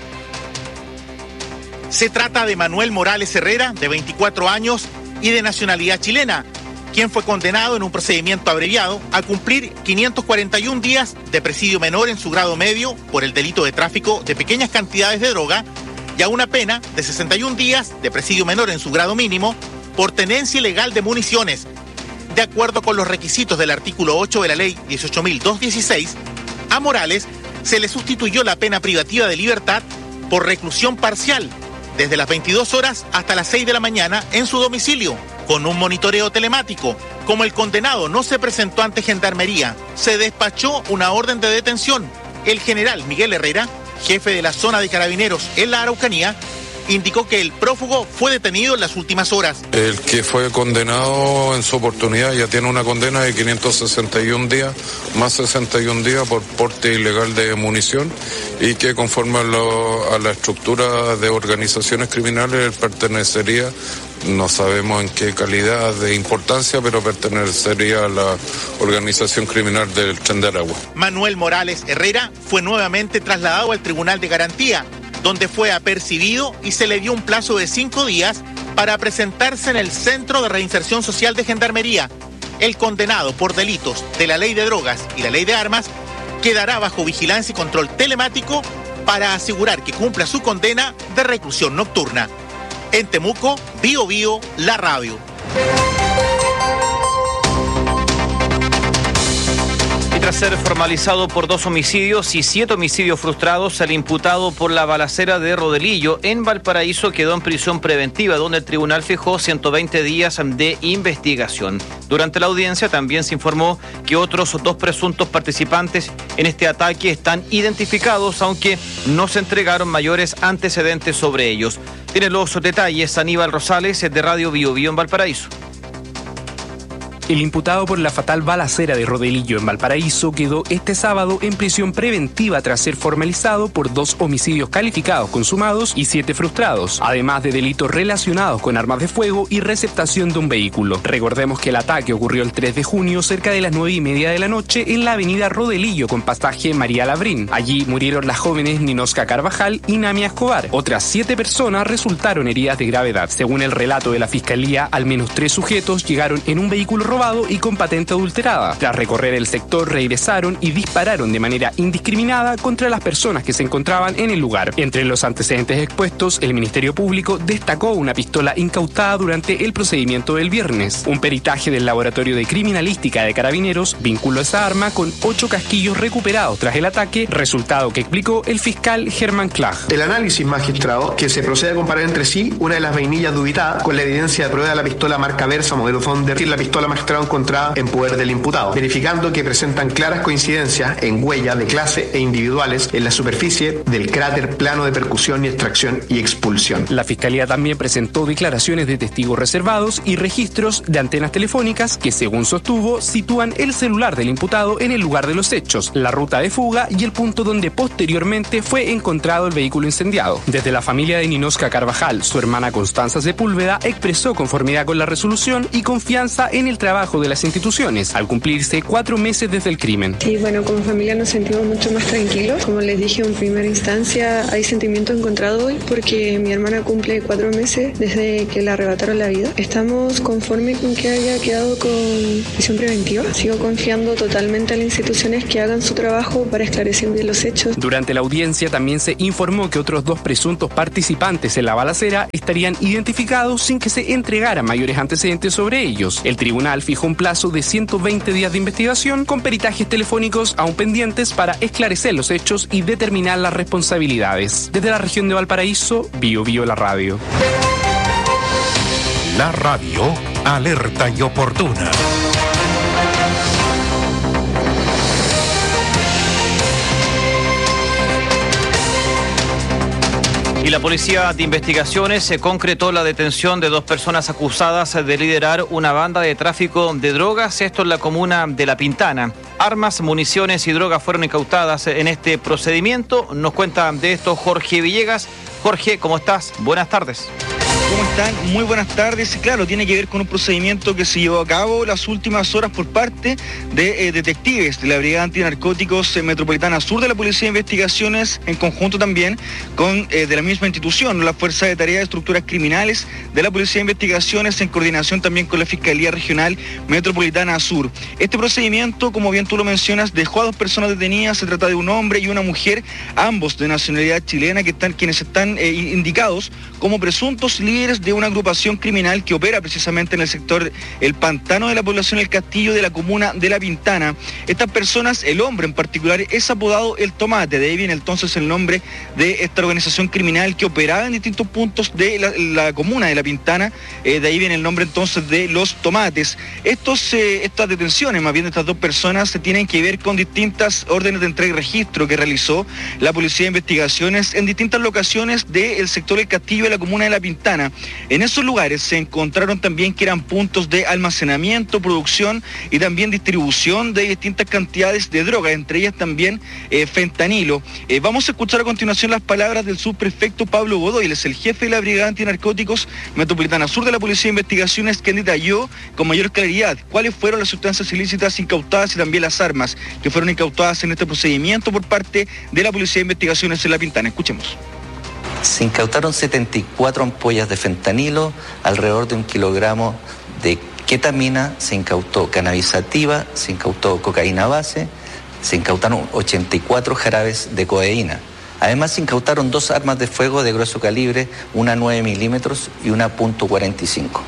Se trata de Manuel Morales Herrera, de veinticuatro años y de nacionalidad chilena, quien fue condenado en un procedimiento abreviado a cumplir quinientos cuarenta y un días de presidio menor en su grado medio por el delito de tráfico de pequeñas cantidades de droga y a una pena de sesenta y un días de presidio menor en su grado mínimo por tenencia ilegal de municiones. De acuerdo con los requisitos del artículo ocho de la ley dieciocho mil doscientos dieciséis, a Morales se le sustituyó la pena privativa de libertad por reclusión parcial desde las veintidós horas hasta las seis de la mañana en su domicilio, con un monitoreo telemático. Como el condenado no se presentó ante Gendarmería, se despachó una orden de detención. El general Miguel Herrera, jefe de la zona de Carabineros en la Araucanía, indicó que el prófugo fue detenido en las últimas horas. El que fue condenado en su oportunidad ya tiene una condena de quinientos sesenta y un días, más sesenta y un días por porte ilegal de munición, y que conforme a, lo, a la estructura de organizaciones criminales pertenecería, no sabemos en qué calidad de importancia, pero pertenecería a la organización criminal del Tren de Aragua. Manuel Morales Herrera fue nuevamente trasladado al Tribunal de Garantía, donde fue apercibido y se le dio un plazo de cinco días para presentarse en el Centro de Reinserción Social de Gendarmería. El condenado por delitos de la Ley de Drogas y la Ley de Armas quedará bajo vigilancia y control telemático para asegurar que cumpla su condena de reclusión nocturna. En Temuco, Bio Bio, la radio. Tras ser formalizado por dos homicidios y siete homicidios frustrados, el imputado por la balacera de Rodelillo en Valparaíso quedó en prisión preventiva, donde el tribunal fijó ciento veinte días de investigación. Durante la audiencia también se informó que otros dos presuntos participantes en este ataque están identificados, aunque no se entregaron mayores antecedentes sobre ellos. Tiene los detalles Aníbal Rosales de Radio Bio Bio en Valparaíso. El imputado por la fatal balacera de Rodelillo en Valparaíso quedó este sábado en prisión preventiva tras ser formalizado por dos homicidios calificados consumados y siete frustrados, además de delitos relacionados con armas de fuego y receptación de un vehículo. Recordemos que el ataque ocurrió el tres de junio cerca de las nueve y media de la noche en la avenida Rodelillo con pasaje María Labrín. Allí murieron las jóvenes Ninosca Carvajal y Namia Escobar. Otras siete personas resultaron heridas de gravedad. Según el relato de la fiscalía, al menos tres sujetos llegaron en un vehículo robado y con patente adulterada. Tras recorrer el sector, regresaron y dispararon de manera indiscriminada contra las personas que se encontraban en el lugar. Entre los antecedentes expuestos, el Ministerio Público destacó una pistola incautada durante el procedimiento del viernes. Un peritaje del Laboratorio de Criminalística de Carabineros vinculó esa arma con ocho casquillos recuperados tras el ataque, resultado que explicó el fiscal Germán Clag. El análisis magistrado, que se procede a comparar entre sí una de las vainillas dubitadas con la evidencia de prueba de la pistola marca Versa modelo Thunder y la pistola magistrada secuestrado encontrada en poder del imputado, verificando que presentan claras coincidencias en huellas de clase e individuales en la superficie del cráter plano de percusión y extracción y expulsión. La Fiscalía también presentó declaraciones de testigos reservados y registros de antenas telefónicas que, según sostuvo, sitúan el celular del imputado en el lugar de los hechos, la ruta de fuga y el punto donde posteriormente fue encontrado el vehículo incendiado. Desde la familia de Ninosca Carvajal, su hermana Constanza Sepúlveda expresó conformidad con la resolución y confianza en el trabajo de las instituciones, al cumplirse cuatro meses desde el crimen. Sí, bueno, como familia nos sentimos mucho más tranquilos. Como les dije en primera instancia, hay sentimiento encontrado hoy porque mi hermana cumple cuatro meses desde que le arrebataron la vida. Estamos conformes con que haya quedado con prisión preventiva. Sigo confiando totalmente a las instituciones que hagan su trabajo para esclarecer bien los hechos. Durante la audiencia también se informó que otros dos presuntos participantes en la balacera estarían identificados sin que se entregaran mayores antecedentes sobre ellos. El tribunal fijó un plazo de ciento veinte días de investigación con peritajes telefónicos aún pendientes para esclarecer los hechos y determinar las responsabilidades. Desde la región de Valparaíso, Bio Bio la radio. La radio alerta y oportuna. Y la Policía de Investigaciones se concretó la detención de dos personas acusadas de liderar una banda de tráfico de drogas, esto en la comuna de La Pintana. Armas, municiones y drogas fueron incautadas en este procedimiento. Nos cuenta de esto Jorge Villegas. Jorge, ¿cómo estás? Buenas tardes. ¿Cómo están? Muy buenas tardes. Claro, tiene que ver con un procedimiento que se llevó a cabo las últimas horas por parte de eh, detectives de la Brigada Antinarcóticos eh, Metropolitana Sur de la Policía de Investigaciones, en conjunto también con eh, de la misma institución, la Fuerza de Tareas de Estructuras Criminales de la Policía de Investigaciones, en coordinación también con la Fiscalía Regional Metropolitana Sur. Este procedimiento, como bien tú lo mencionas, dejó a dos personas detenidas. Se trata de un hombre y una mujer, ambos de nacionalidad chilena, que están, quienes están eh, indicados como presuntos líderes de una agrupación criminal que opera precisamente en el sector El Pantano de la población El Castillo de la comuna de La Pintana. Estas personas, el hombre en particular, es apodado El Tomate. De ahí viene entonces el nombre de esta organización criminal que operaba en distintos puntos de la, la comuna de La Pintana. Eh, de ahí viene el nombre entonces de Los Tomates. Estos, eh, estas detenciones, más bien de estas dos personas, se tienen que ver con distintas órdenes de entrega y registro que realizó la Policía de Investigaciones en distintas locaciones del sector El Castillo de la comuna de La Pintana. En esos lugares se encontraron también que eran puntos de almacenamiento, producción y también distribución de distintas cantidades de droga, entre ellas también eh, fentanilo. Eh, vamos a escuchar a continuación las palabras del subprefecto Pablo Godoy, él es el jefe de la Brigada Antinarcóticos Metropolitana Sur de la Policía de Investigaciones, quien detalló con mayor claridad cuáles fueron las sustancias ilícitas incautadas y también las armas que fueron incautadas en este procedimiento por parte de la Policía de Investigaciones en La Pintana. Escuchemos. Se incautaron setenta y cuatro ampollas de fentanilo, alrededor de un kilogramo de ketamina, se incautó cannabis sativa, se incautó cocaína base, se incautaron ochenta y cuatro jarabes de codeína. Además se incautaron dos armas de fuego de grueso calibre, una nueve milímetros y una punto cuarenta y cinco.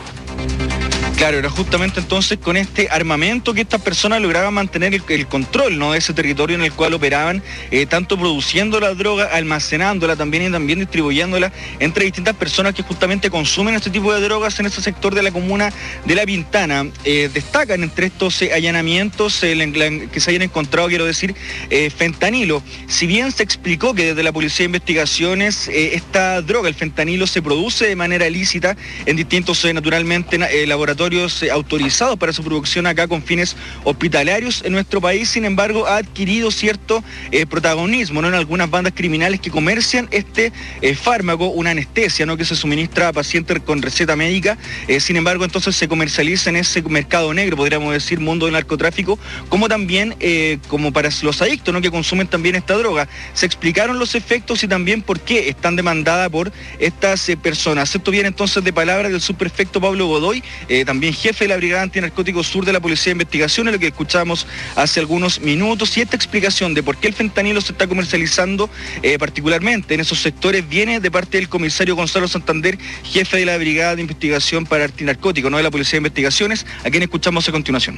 Claro, era justamente entonces con este armamento que estas personas lograban mantener el, el control, ¿no?, de ese territorio en el cual operaban, eh, tanto produciendo la droga, almacenándola también y también distribuyéndola entre distintas personas que justamente consumen este tipo de drogas en ese sector de la comuna de La Pintana. Eh, destacan entre estos eh, allanamientos eh, la, la, que se hayan encontrado, quiero decir, eh, fentanilo. Si bien se explicó que desde la Policía de Investigaciones eh, esta droga, el fentanilo, se produce de manera ilícita en distintos, eh, naturalmente, eh, laboratorios autorizados para su producción acá con fines hospitalarios en nuestro país. Sin embargo, ha adquirido cierto eh, protagonismo, ¿no?, en algunas bandas criminales que comercian este eh, fármaco, una anestesia, ¿no?, que se suministra a pacientes con receta médica. Eh, sin embargo, entonces se comercializa en ese mercado negro, podríamos decir, mundo del narcotráfico, como también eh, como para los adictos, ¿no?, que consumen también esta droga. Se explicaron los efectos y también por qué están demandadas por estas eh, personas. Esto viene entonces de palabras del subprefecto Pablo Godoy, eh, también jefe de la Brigada Antinarcóticos Sur de la Policía de Investigaciones, lo que escuchamos hace algunos minutos. Y esta explicación de por qué el fentanilo se está comercializando eh, particularmente en esos sectores viene de parte del comisario Gonzalo Santander, jefe de la Brigada de Investigación para Antinarcóticos, ¿no?, de la Policía de Investigaciones, a quien escuchamos a continuación.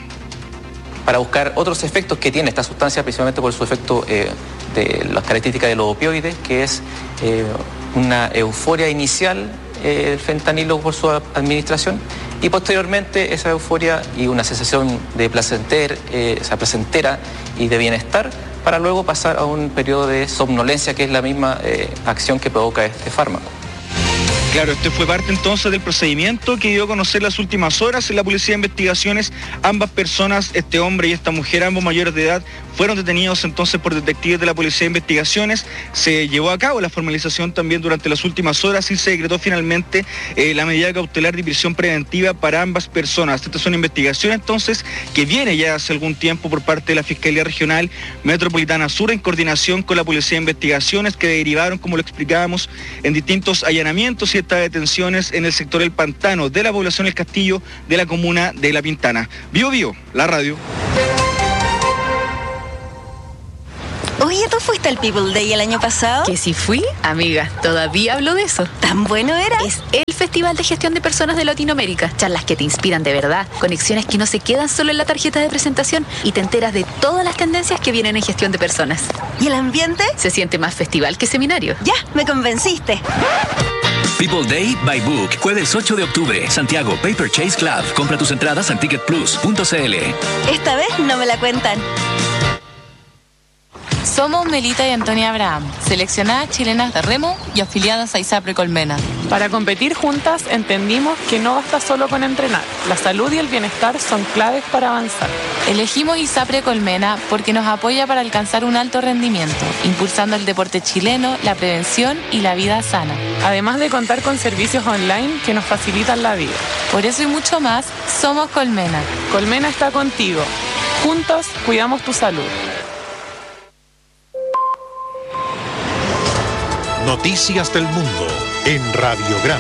Para buscar otros efectos que tiene esta sustancia, principalmente por su efecto eh, de las características de los opioides, que es eh, una euforia inicial, eh, el fentanilo por su administración, y posteriormente esa euforia y una sensación de placenter, eh, o sea, placentera y de bienestar, para luego pasar a un periodo de somnolencia, que es la misma eh, acción que provoca este fármaco. Claro, este fue parte entonces del procedimiento que dio a conocer las últimas horas en la Policía de Investigaciones. Ambas personas, este hombre y esta mujer, ambos mayores de edad, fueron detenidos entonces por detectives de la Policía de Investigaciones. Se llevó a cabo la formalización también durante las últimas horas y se decretó finalmente eh, la medida cautelar de prisión preventiva para ambas personas. Esta es una investigación entonces que viene ya hace algún tiempo por parte de la Fiscalía Regional Metropolitana Sur en coordinación con la Policía de Investigaciones, que derivaron, como lo explicábamos, en distintos allanamientos y estas detenciones en el sector El Pantano de la población El Castillo de la comuna de La Pintana. Bio Bio, la radio. Oye, ¿tú fuiste al People Day el año pasado? Que si fui, amiga, todavía hablo de eso. ¿Tan bueno era? Es el Festival de Gestión de Personas de Latinoamérica. Charlas que te inspiran de verdad, conexiones que no se quedan solo en la tarjeta de presentación y te enteras de todas las tendencias que vienen en gestión de personas. ¿Y el ambiente? Se siente más festival que seminario. Ya, me convenciste. People Day by Book, jueves ocho de octubre, Santiago, Paper Chase Club. Compra tus entradas en ticket plus punto c l. Esta vez no me la cuentan. Somos Melita y Antonia Abraham, seleccionadas chilenas de remo y afiliadas a ISAPRE Colmena. Para competir juntas entendimos que no basta solo con entrenar. La salud y el bienestar son claves para avanzar. Elegimos ISAPRE Colmena porque nos apoya para alcanzar un alto rendimiento, impulsando el deporte chileno, la prevención y la vida sana. Además de contar con servicios online que nos facilitan la vida. Por eso y mucho más, somos Colmena. Colmena está contigo. Juntos cuidamos tu salud. Noticias del mundo en Radiograma.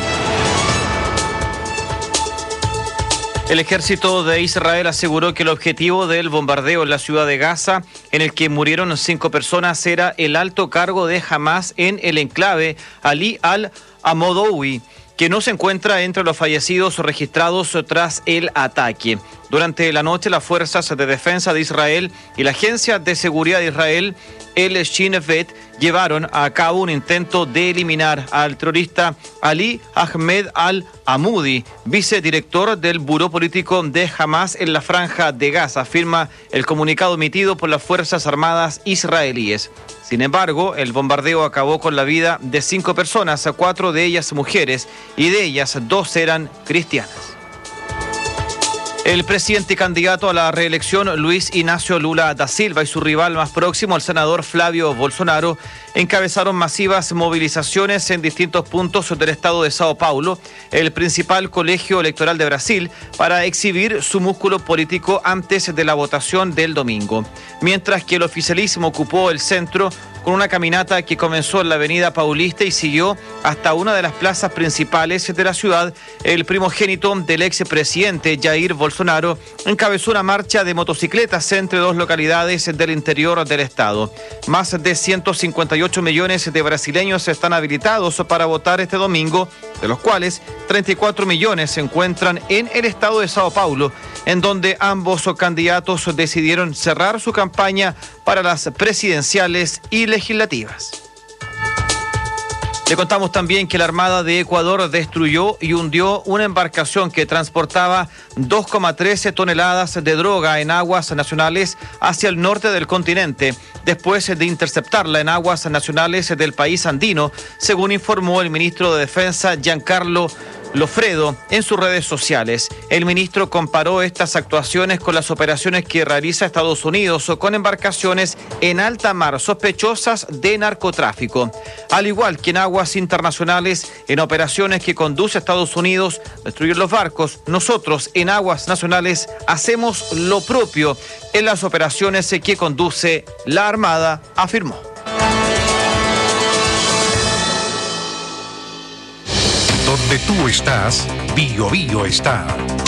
El ejército de Israel aseguró que el objetivo del bombardeo en la ciudad de Gaza, en el que murieron cinco personas, era el alto cargo de Hamas en el enclave Ali al-Amodowi, que no se encuentra entre los fallecidos registrados tras el ataque. Durante la noche, las fuerzas de defensa de Israel y la Agencia de Seguridad de Israel, el Shin Bet, llevaron a cabo un intento de eliminar al terrorista Ali Ahmed al-Amudi, vicedirector del Buró Político de Hamas en la Franja de Gaza, afirma el comunicado emitido por las Fuerzas Armadas israelíes. Sin embargo, el bombardeo acabó con la vida de cinco personas, cuatro de ellas mujeres, y de ellas dos eran cristianas. El presidente y candidato a la reelección, Luis Ignacio Lula da Silva, y su rival más próximo, el senador Flavio Bolsonaro, encabezaron masivas movilizaciones en distintos puntos del estado de Sao Paulo, el principal colegio electoral de Brasil, para exhibir su músculo político antes de la votación del domingo. Mientras que el oficialismo ocupó el centro con una caminata que comenzó en la avenida Paulista y siguió hasta una de las plazas principales de la ciudad, el primogénito del expresidente Jair Bolsonaro encabezó una marcha de motocicletas entre dos localidades del interior del estado. Más de ciento cincuenta y ocho millones de brasileños están habilitados para votar este domingo, de los cuales treinta y cuatro millones se encuentran en el estado de Sao Paulo, en donde ambos candidatos decidieron cerrar su campaña para las presidenciales y legislativas. Le contamos también que la Armada de Ecuador destruyó y hundió una embarcación que transportaba dos coma trece toneladas de droga en aguas nacionales hacia el norte del continente, después de interceptarla en aguas nacionales del país andino, según informó el ministro de Defensa Giancarlo Lofredo en sus redes sociales. El ministro comparó estas actuaciones con las operaciones que realiza Estados Unidos con embarcaciones en alta mar sospechosas de narcotráfico. Al igual que en aguas internacionales, en operaciones que conduce Estados Unidos a destruir los barcos, nosotros en aguas nacionales hacemos lo propio en las operaciones que conduce la Armada, afirmó. Donde tú estás, Bio Bio está.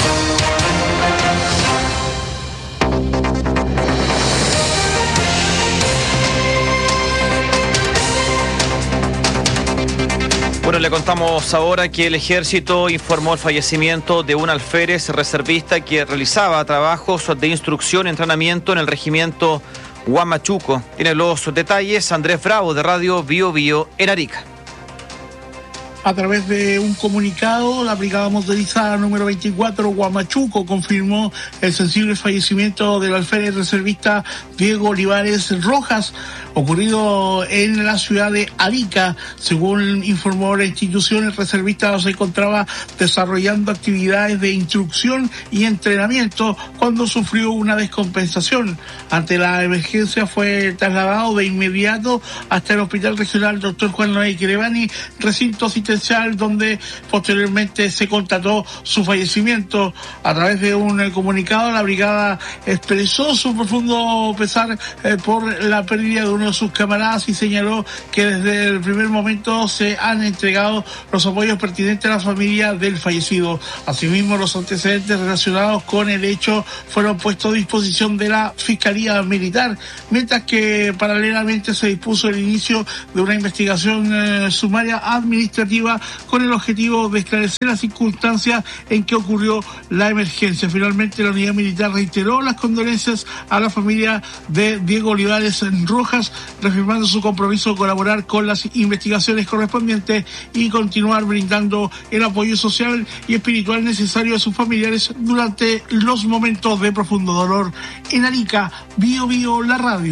Bueno, le contamos ahora que el ejército informó el fallecimiento de un alférez reservista que realizaba trabajos de instrucción y entrenamiento en el regimiento Huamachuco. Tiene los detalles Andrés Bravo de Radio Bio Bio en Arica. A través de un comunicado, la brigada motorizada número veinticuatro Huamachuco confirmó el sensible fallecimiento del alférez reservista Diego Olivares Rojas, ocurrido en la ciudad de Arica. Según informó la institución, el reservista se encontraba desarrollando actividades de instrucción y entrenamiento cuando sufrió una descompensación. Ante la emergencia fue trasladado de inmediato hasta el Hospital Regional doctor Juan Noé Querevani, recinto asistencial, donde posteriormente se constató su fallecimiento. A través de un comunicado, la brigada expresó su profundo pesar eh, por la pérdida de uno de sus camaradas y señaló que desde el primer momento se han entregado los apoyos pertinentes a la familia del fallecido. Asimismo, los antecedentes relacionados con el hecho fueron puestos a disposición de la Fiscalía Militar, mientras que paralelamente se dispuso el inicio de una investigación eh, sumaria administrativa con el objetivo de esclarecer las circunstancias en que ocurrió la emergencia. Finalmente, la unidad militar reiteró las condolencias a la familia de Diego Olivares Rojas, reafirmando su compromiso de colaborar con las investigaciones correspondientes y continuar brindando el apoyo social y espiritual necesario a sus familiares durante los momentos de profundo dolor. En Arica, Bio Bio, la radio.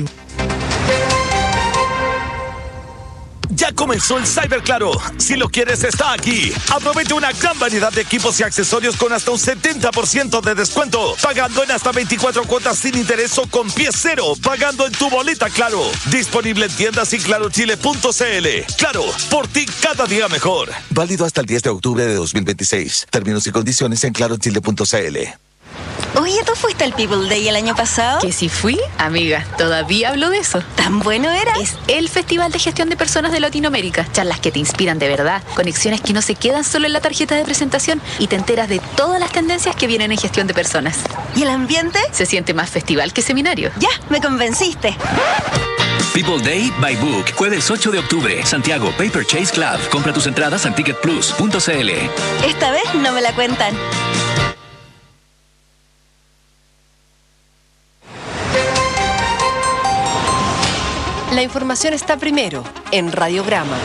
Ya comenzó el Cyber Claro. Si lo quieres, está aquí. Aprovecha una gran variedad de equipos y accesorios con hasta un setenta por ciento de descuento. Pagando en hasta veinticuatro cuotas sin interés o con pie cero. Pagando en tu boleta Claro. Disponible en tiendas y claro chile punto c l. Claro, por ti cada día mejor. Válido hasta el diez de octubre de dos mil veintiséis. Términos y condiciones en claro chile punto c l. Oye, ¿tú fuiste al People Day el año pasado? Que si fui, amiga, todavía hablo de eso. ¿Tan bueno era? Es el Festival de Gestión de Personas de Latinoamérica. Charlas que te inspiran de verdad, conexiones que no se quedan solo en la tarjeta de presentación y te enteras de todas las tendencias que vienen en gestión de personas. ¿Y el ambiente? Se siente más festival que seminario. Ya, me convenciste. People Day by Book, jueves ocho de octubre, Santiago, Paper Chase Club. Compra tus entradas en ticket plus punto c l. Esta vez no me la cuentan. La información está primero en Radiograma.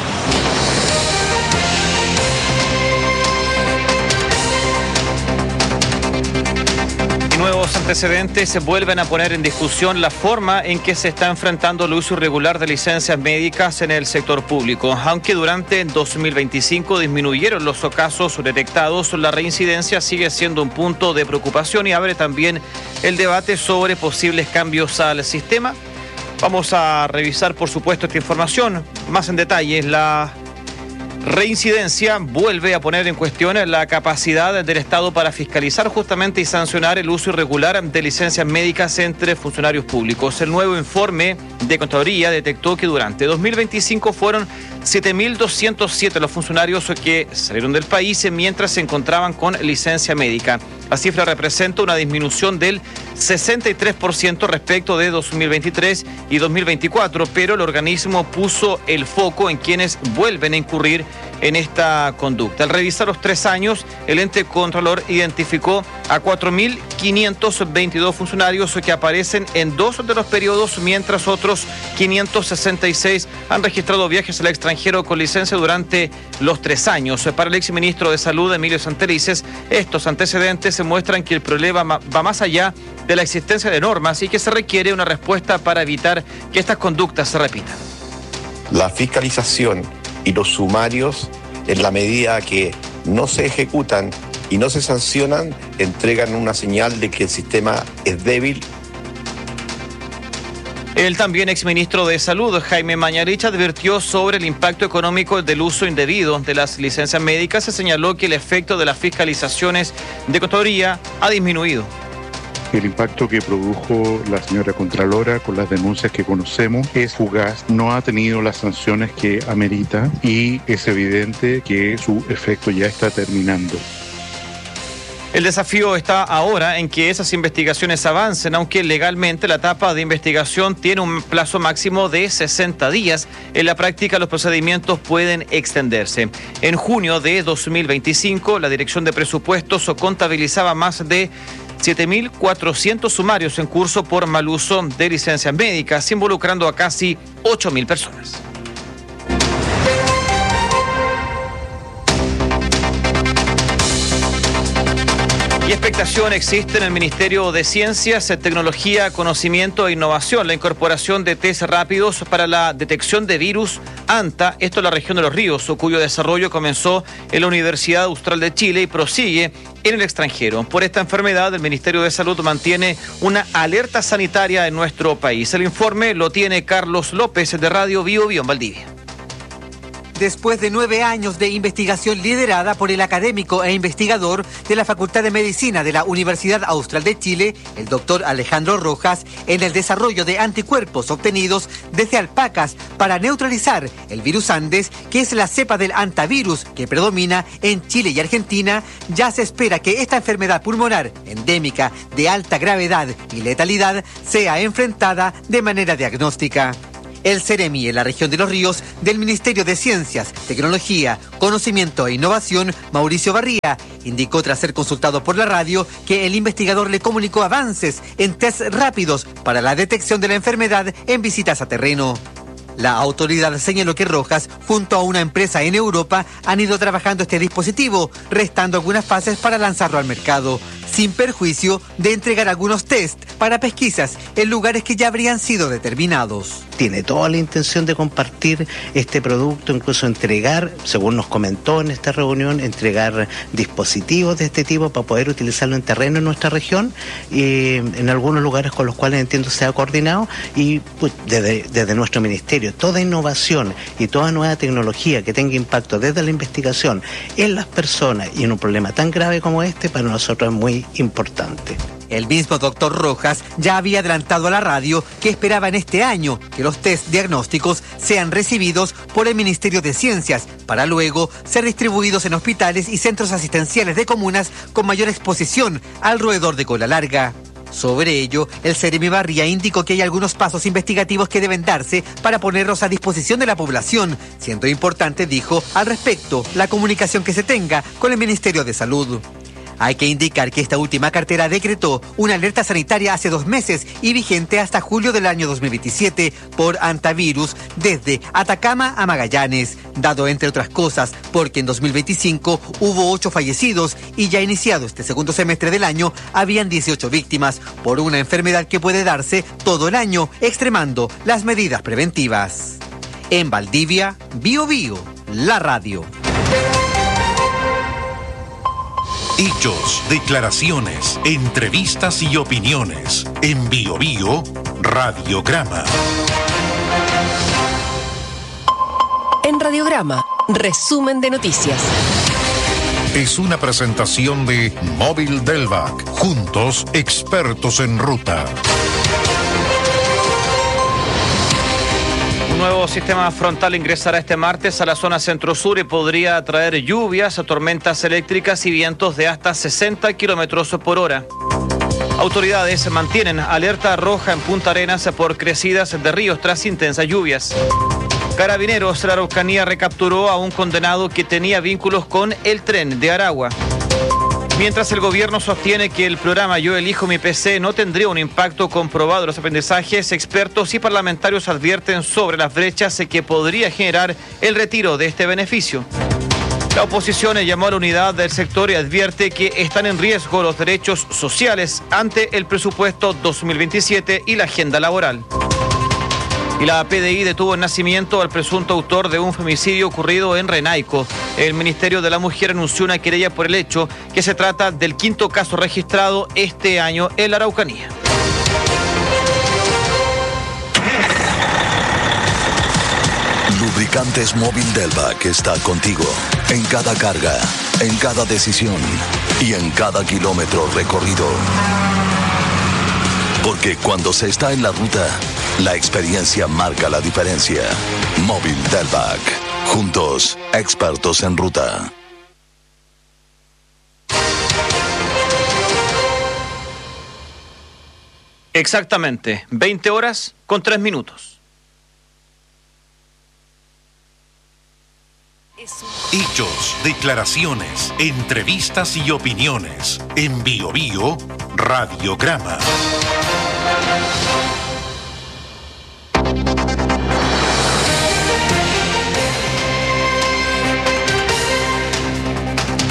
Nuevos antecedentes se vuelven a poner en discusión la forma en que se está enfrentando el uso irregular de licencias médicas en el sector público. Aunque durante dos mil veinticinco disminuyeron los casos detectados, la reincidencia sigue siendo un punto de preocupación y abre también el debate sobre posibles cambios al sistema. Vamos a revisar, por supuesto, esta información más en detalle. La reincidencia vuelve a poner en cuestión la capacidad del Estado para fiscalizar justamente y sancionar el uso irregular de licencias médicas entre funcionarios públicos. El nuevo informe de Contraloría detectó que durante dos mil veinticinco fueron siete mil doscientos siete los funcionarios que salieron del país mientras se encontraban con licencia médica. La cifra representa una disminución del sesenta y tres por ciento respecto de dos mil veintitrés y dos mil veinticuatro, pero el organismo puso el foco en quienes vuelven a incurrir en esta conducta. Al revisar los tres años, el ente controlador identificó a cuatro mil quinientos veintidós funcionarios que aparecen en dos de los periodos, mientras otros quinientos sesenta y seis han registrado viajes al extranjero con licencia durante los tres años. Para el exministro de Salud, Emilio Santelices, estos antecedentes se muestran que el problema va más allá de la existencia de normas y que se requiere una respuesta para evitar que estas conductas se repitan. La fiscalización y los sumarios, en la medida que no se ejecutan y no se sancionan, entregan una señal de que el sistema es débil. El también exministro de Salud, Jaime Mañalich, advirtió sobre el impacto económico del uso indebido de las licencias médicas. Se señaló que el efecto de las fiscalizaciones de Contraloría ha disminuido. El impacto que produjo la señora Contralora con las denuncias que conocemos es fugaz, no ha tenido las sanciones que amerita y es evidente que su efecto ya está terminando. El desafío está ahora en que esas investigaciones avancen, aunque legalmente la etapa de investigación tiene un plazo máximo de sesenta días. En la práctica, los procedimientos pueden extenderse. En junio de dos mil veinticinco, la Dirección de Presupuestos contabilizaba más de siete mil cuatrocientos sumarios en curso por mal uso de licencias médicas, involucrando a casi ocho mil personas. Y expectación existe en el Ministerio de Ciencias, Tecnología, Conocimiento e Innovación, la incorporación de test rápidos para la detección de virus ANTA, esto en la región de Los Ríos, cuyo desarrollo comenzó en la Universidad Austral de Chile y prosigue en el extranjero. Por esta enfermedad, el Ministerio de Salud mantiene una alerta sanitaria en nuestro país. El informe lo tiene Carlos López de Radio Bio Bio en Valdivia. Después de nueve años de investigación liderada por el académico e investigador de la Facultad de Medicina de la Universidad Austral de Chile, el doctor Alejandro Rojas, en el desarrollo de anticuerpos obtenidos desde alpacas para neutralizar el virus Andes, que es la cepa del antivirus que predomina en Chile y Argentina, ya se espera que esta enfermedad pulmonar endémica de alta gravedad y letalidad sea enfrentada de manera diagnóstica. El Ceremi en la región de Los Ríos del Ministerio de Ciencias, Tecnología, Conocimiento e Innovación, Mauricio Barría, indicó tras ser consultado por la radio que el investigador le comunicó avances en test rápidos para la detección de la enfermedad en visitas a terreno. La autoridad señaló que Rojas, junto a una empresa en Europa, han ido trabajando este dispositivo, restando algunas fases para lanzarlo al mercado, sin perjuicio de entregar algunos test para pesquisas en lugares que ya habrían sido determinados. Tiene toda la intención de compartir este producto, incluso entregar, según nos comentó en esta reunión, entregar dispositivos de este tipo para poder utilizarlo en terreno en nuestra región, y en algunos lugares con los cuales entiendo se ha coordinado, y pues, desde, desde nuestro ministerio, toda innovación y toda nueva tecnología que tenga impacto desde la investigación en las personas y en un problema tan grave como este, para nosotros es muy importante. El mismo doctor Rojas ya había adelantado a la radio que esperaba en este año que los test diagnósticos sean recibidos por el Ministerio de Ciencias para luego ser distribuidos en hospitales y centros asistenciales de comunas con mayor exposición al roedor de cola larga. Sobre ello, el Ceremi Barría indicó que hay algunos pasos investigativos que deben darse para ponerlos a disposición de la población, siendo importante, dijo, al respecto, la comunicación que se tenga con el Ministerio de Salud. Hay que indicar que esta última cartera decretó una alerta sanitaria hace dos meses y vigente hasta julio del año dos mil veintisiete por antivirus desde Atacama a Magallanes, dado entre otras cosas porque en dos mil veinticinco hubo ocho fallecidos y ya iniciado este segundo semestre del año habían dieciocho víctimas por una enfermedad que puede darse todo el año, extremando las medidas preventivas. En Valdivia, Bio Bio, la radio. Hechos, declaraciones, entrevistas y opiniones. En Bio Bio, Radiograma. En Radiograma, resumen de noticias. Es una presentación de Móvil Delvac. Juntos, expertos en ruta. Un nuevo sistema frontal ingresará este martes a la zona centro-sur y podría traer lluvias, tormentas eléctricas y vientos de hasta sesenta kilómetros por hora. Autoridades mantienen alerta roja en Punta Arenas por crecidas de ríos tras intensas lluvias. Carabineros de la Araucanía recapturó a un condenado que tenía vínculos con el tren de Aragua. Mientras el gobierno sostiene que el programa Yo Elijo Mi P C no tendría un impacto comprobado en los aprendizajes, expertos y parlamentarios advierten sobre las brechas que podría generar el retiro de este beneficio. La oposición llamó a la unidad del sector y advierte que están en riesgo los derechos sociales ante el presupuesto dos mil veintisiete y la agenda laboral. Y la P D I detuvo en Nacimiento al presunto autor de un femicidio ocurrido en Renaico. El Ministerio de la Mujer anunció una querella por el hecho, que se trata del quinto caso registrado este año en la Araucanía. Lubricantes Móvil Delvac está contigo en cada carga, en cada decisión y en cada kilómetro recorrido. Porque cuando se está en la ruta, la experiencia marca la diferencia. Móvil Delvac. Juntos, expertos en ruta. Exactamente, veinte horas con tres minutos. Hechos, declaraciones, entrevistas y opiniones. En Bio Bio, Radiograma.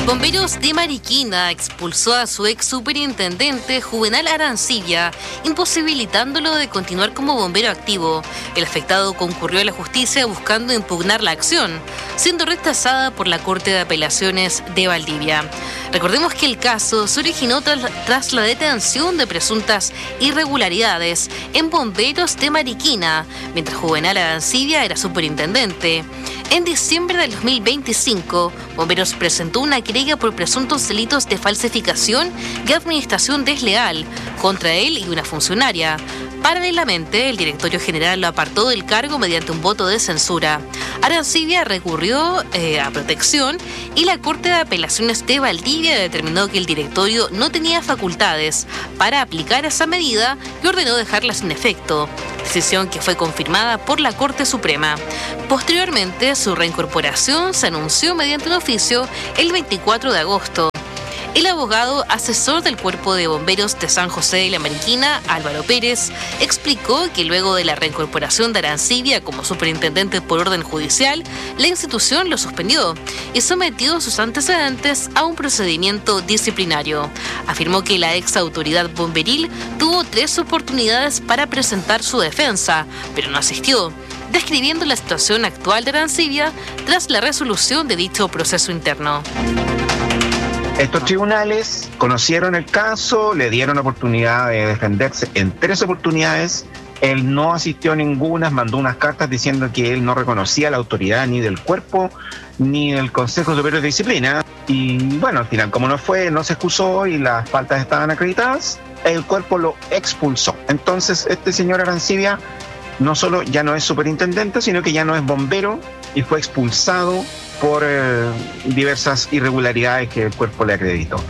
Bomberos de Mariquina expulsó a su ex superintendente Juvenal Arancibia, imposibilitándolo de continuar como bombero activo. El afectado concurrió a la justicia buscando impugnar la acción, siendo rechazada por la Corte de Apelaciones de Valdivia. Recordemos que el caso se originó tras, tras la detención de presuntas irregularidades en Bomberos de Mariquina, mientras Juvenal Arancibia era superintendente. En diciembre del dos mil veinticinco, Bomberos presentó una querella por presuntos delitos de falsificación y administración desleal contra él y una funcionaria. Paralelamente, el directorio general lo apartó del cargo mediante un voto de censura. Arancibia recurrió eh, a protección y la Corte de Apelaciones de Valdivia determinó que el directorio no tenía facultades para aplicar esa medida y ordenó dejarla sin efecto, decisión que fue confirmada por la Corte Suprema. Posteriormente, su reincorporación se anunció mediante un oficio el veinticuatro de agosto. El abogado asesor del Cuerpo de Bomberos de San José de la Mariquina, Álvaro Pérez, explicó que luego de la reincorporación de Arancibia como superintendente por orden judicial, la institución lo suspendió y sometió sus antecedentes a un procedimiento disciplinario. Afirmó que la ex autoridad bomberil tuvo tres oportunidades para presentar su defensa, pero no asistió, describiendo la situación actual de Arancibia tras la resolución de dicho proceso interno. Estos tribunales conocieron el caso, le dieron oportunidad de defenderse en tres oportunidades. Él no asistió a ninguna, mandó unas cartas diciendo que él no reconocía la autoridad ni del cuerpo ni del Consejo Superior de Disciplina. Y bueno, al final, como no fue, no se excusó y las faltas estaban acreditadas, el cuerpo lo expulsó. Entonces, este señor Arancibia no solo ya no es superintendente, sino que ya no es bombero y fue expulsado por eh, diversas irregularidades que el cuerpo le acreditó.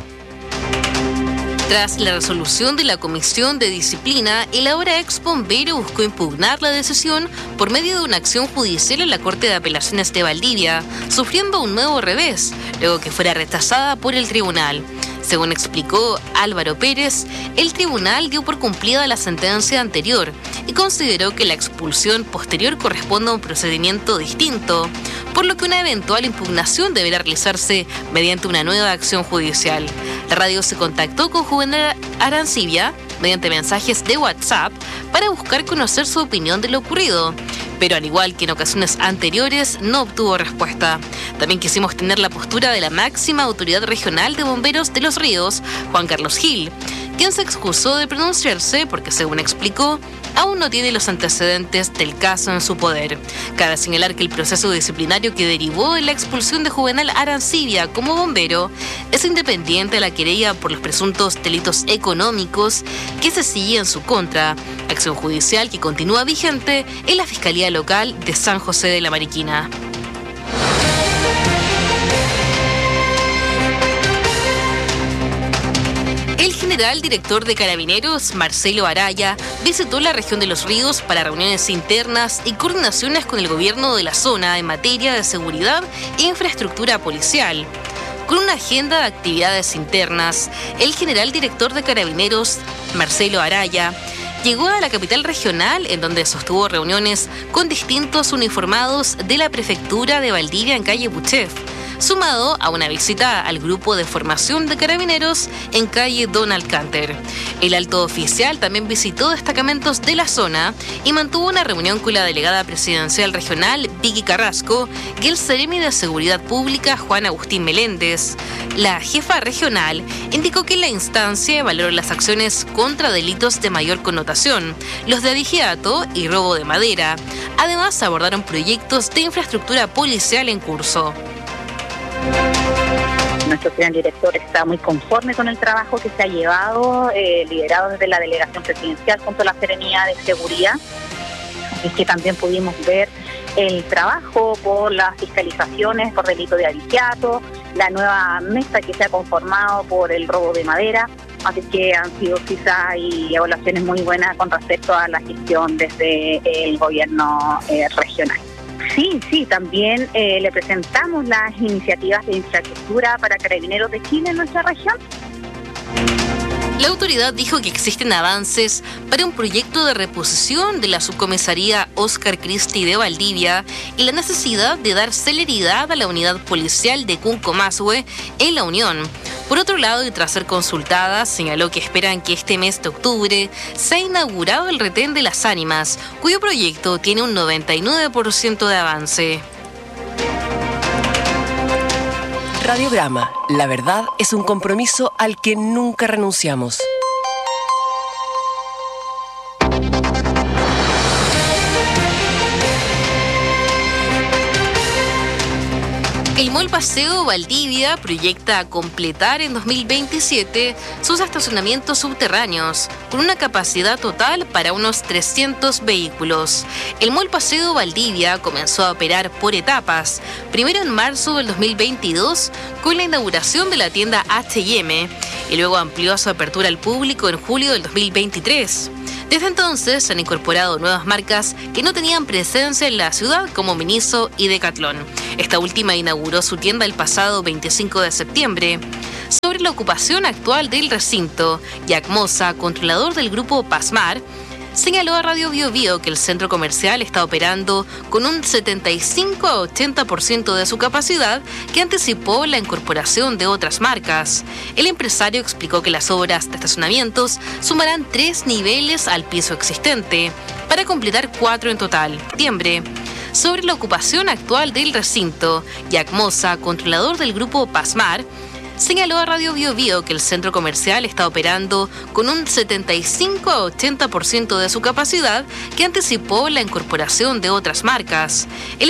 Tras la resolución de la Comisión de Disciplina, el ahora ex bombero buscó impugnar la decisión por medio de una acción judicial en la Corte de Apelaciones de Valdivia, sufriendo un nuevo revés, luego que fuera rechazada por el tribunal. Según explicó Álvaro Pérez, el tribunal dio por cumplida la sentencia anterior y consideró que la expulsión posterior corresponde a un procedimiento distinto, por lo que una eventual impugnación deberá realizarse mediante una nueva acción judicial. La radio se contactó con Juvenal Arancibia mediante mensajes de WhatsApp para buscar conocer su opinión de lo ocurrido, pero al igual que en ocasiones anteriores, no obtuvo respuesta. También quisimos tener la postura de la máxima autoridad regional de bomberos de Los Ríos, Juan Carlos Gil, quien se excusó de pronunciarse porque, según explicó, aún no tiene los antecedentes del caso en su poder. Cabe señalar que el proceso disciplinario que derivó en la expulsión de Juvenal Arancibia como bombero es independiente de la querella por los presuntos delitos económicos que se sigue en su contra, acción judicial que continúa vigente en la Fiscalía Local de San José de la Mariquina. El general director de Carabineros, Marcelo Araya, visitó la región de Los Ríos para reuniones internas y coordinaciones con el gobierno de la zona en materia de seguridad e infraestructura policial. Con una agenda de actividades internas, el general director de Carabineros, Marcelo Araya, llegó a la capital regional en donde sostuvo reuniones con distintos uniformados de la prefectura de Valdivia en calle Buchef, sumado a una visita al grupo de formación de carabineros en calle Don Alcánter. El alto oficial también visitó destacamentos de la zona y mantuvo una reunión con la delegada presidencial regional Vicky Carrasco y el seremi de Seguridad Pública Juan Agustín Meléndez. La jefa regional indicó que en la instancia valoró las acciones contra delitos de mayor connotación, los de agiato y robo de madera. Además, abordaron proyectos de infraestructura policial en curso. Nuestro plan director está muy conforme con el trabajo que se ha llevado, eh, liderado desde la delegación presidencial junto a la Serenía de Seguridad. Es que también pudimos ver el trabajo por las fiscalizaciones por delito de agiato, la nueva mesa que se ha conformado por el robo de madera. Así que han sido quizás y evaluaciones muy buenas con respecto a la gestión desde el gobierno eh, regional. Sí, sí, también eh, le presentamos las iniciativas de infraestructura para Carabineros de Chile en nuestra región. La autoridad dijo que existen avances para un proyecto de reposición de la subcomisaría Oscar Christie de Valdivia y la necesidad de dar celeridad a la unidad policial de Cuncomasue en La Unión. Por otro lado, y tras ser consultada, señaló que esperan que este mes de octubre sea inaugurado el retén de Las Ánimas, cuyo proyecto tiene un noventa y nueve por ciento de avance. Radiograma. La verdad es un compromiso al que nunca renunciamos. El Mall Paseo Valdivia proyecta completar en dos mil veintisiete sus estacionamientos subterráneos, con una capacidad total para unos trescientos vehículos. El Mall Paseo Valdivia comenzó a operar por etapas, primero en marzo del dos mil veintidós con la inauguración de la tienda H y M, y luego amplió su apertura al público en julio del dos mil veintitrés. Desde entonces se han incorporado nuevas marcas que no tenían presencia en la ciudad, como Miniso y Decathlon. Esta última inauguró su tienda el pasado veinticinco de septiembre. Sobre la ocupación actual del recinto, Jack Moza, controlador del grupo Pasmar, señaló a Radio Bio Bio que el centro comercial está operando con un setenta y cinco a ochenta por ciento de su capacidad, que anticipó la incorporación de otras marcas. El empresario explicó que las obras de estacionamientos sumarán tres niveles al piso existente, para completar cuatro en total. Septiembre. Sobre la ocupación actual del recinto, Jack Moza, controlador del grupo Pasmar, señaló a Radio Bio Bio que el centro comercial está operando con un setenta y cinco a ochenta por ciento de su capacidad, que anticipó la incorporación de otras marcas. El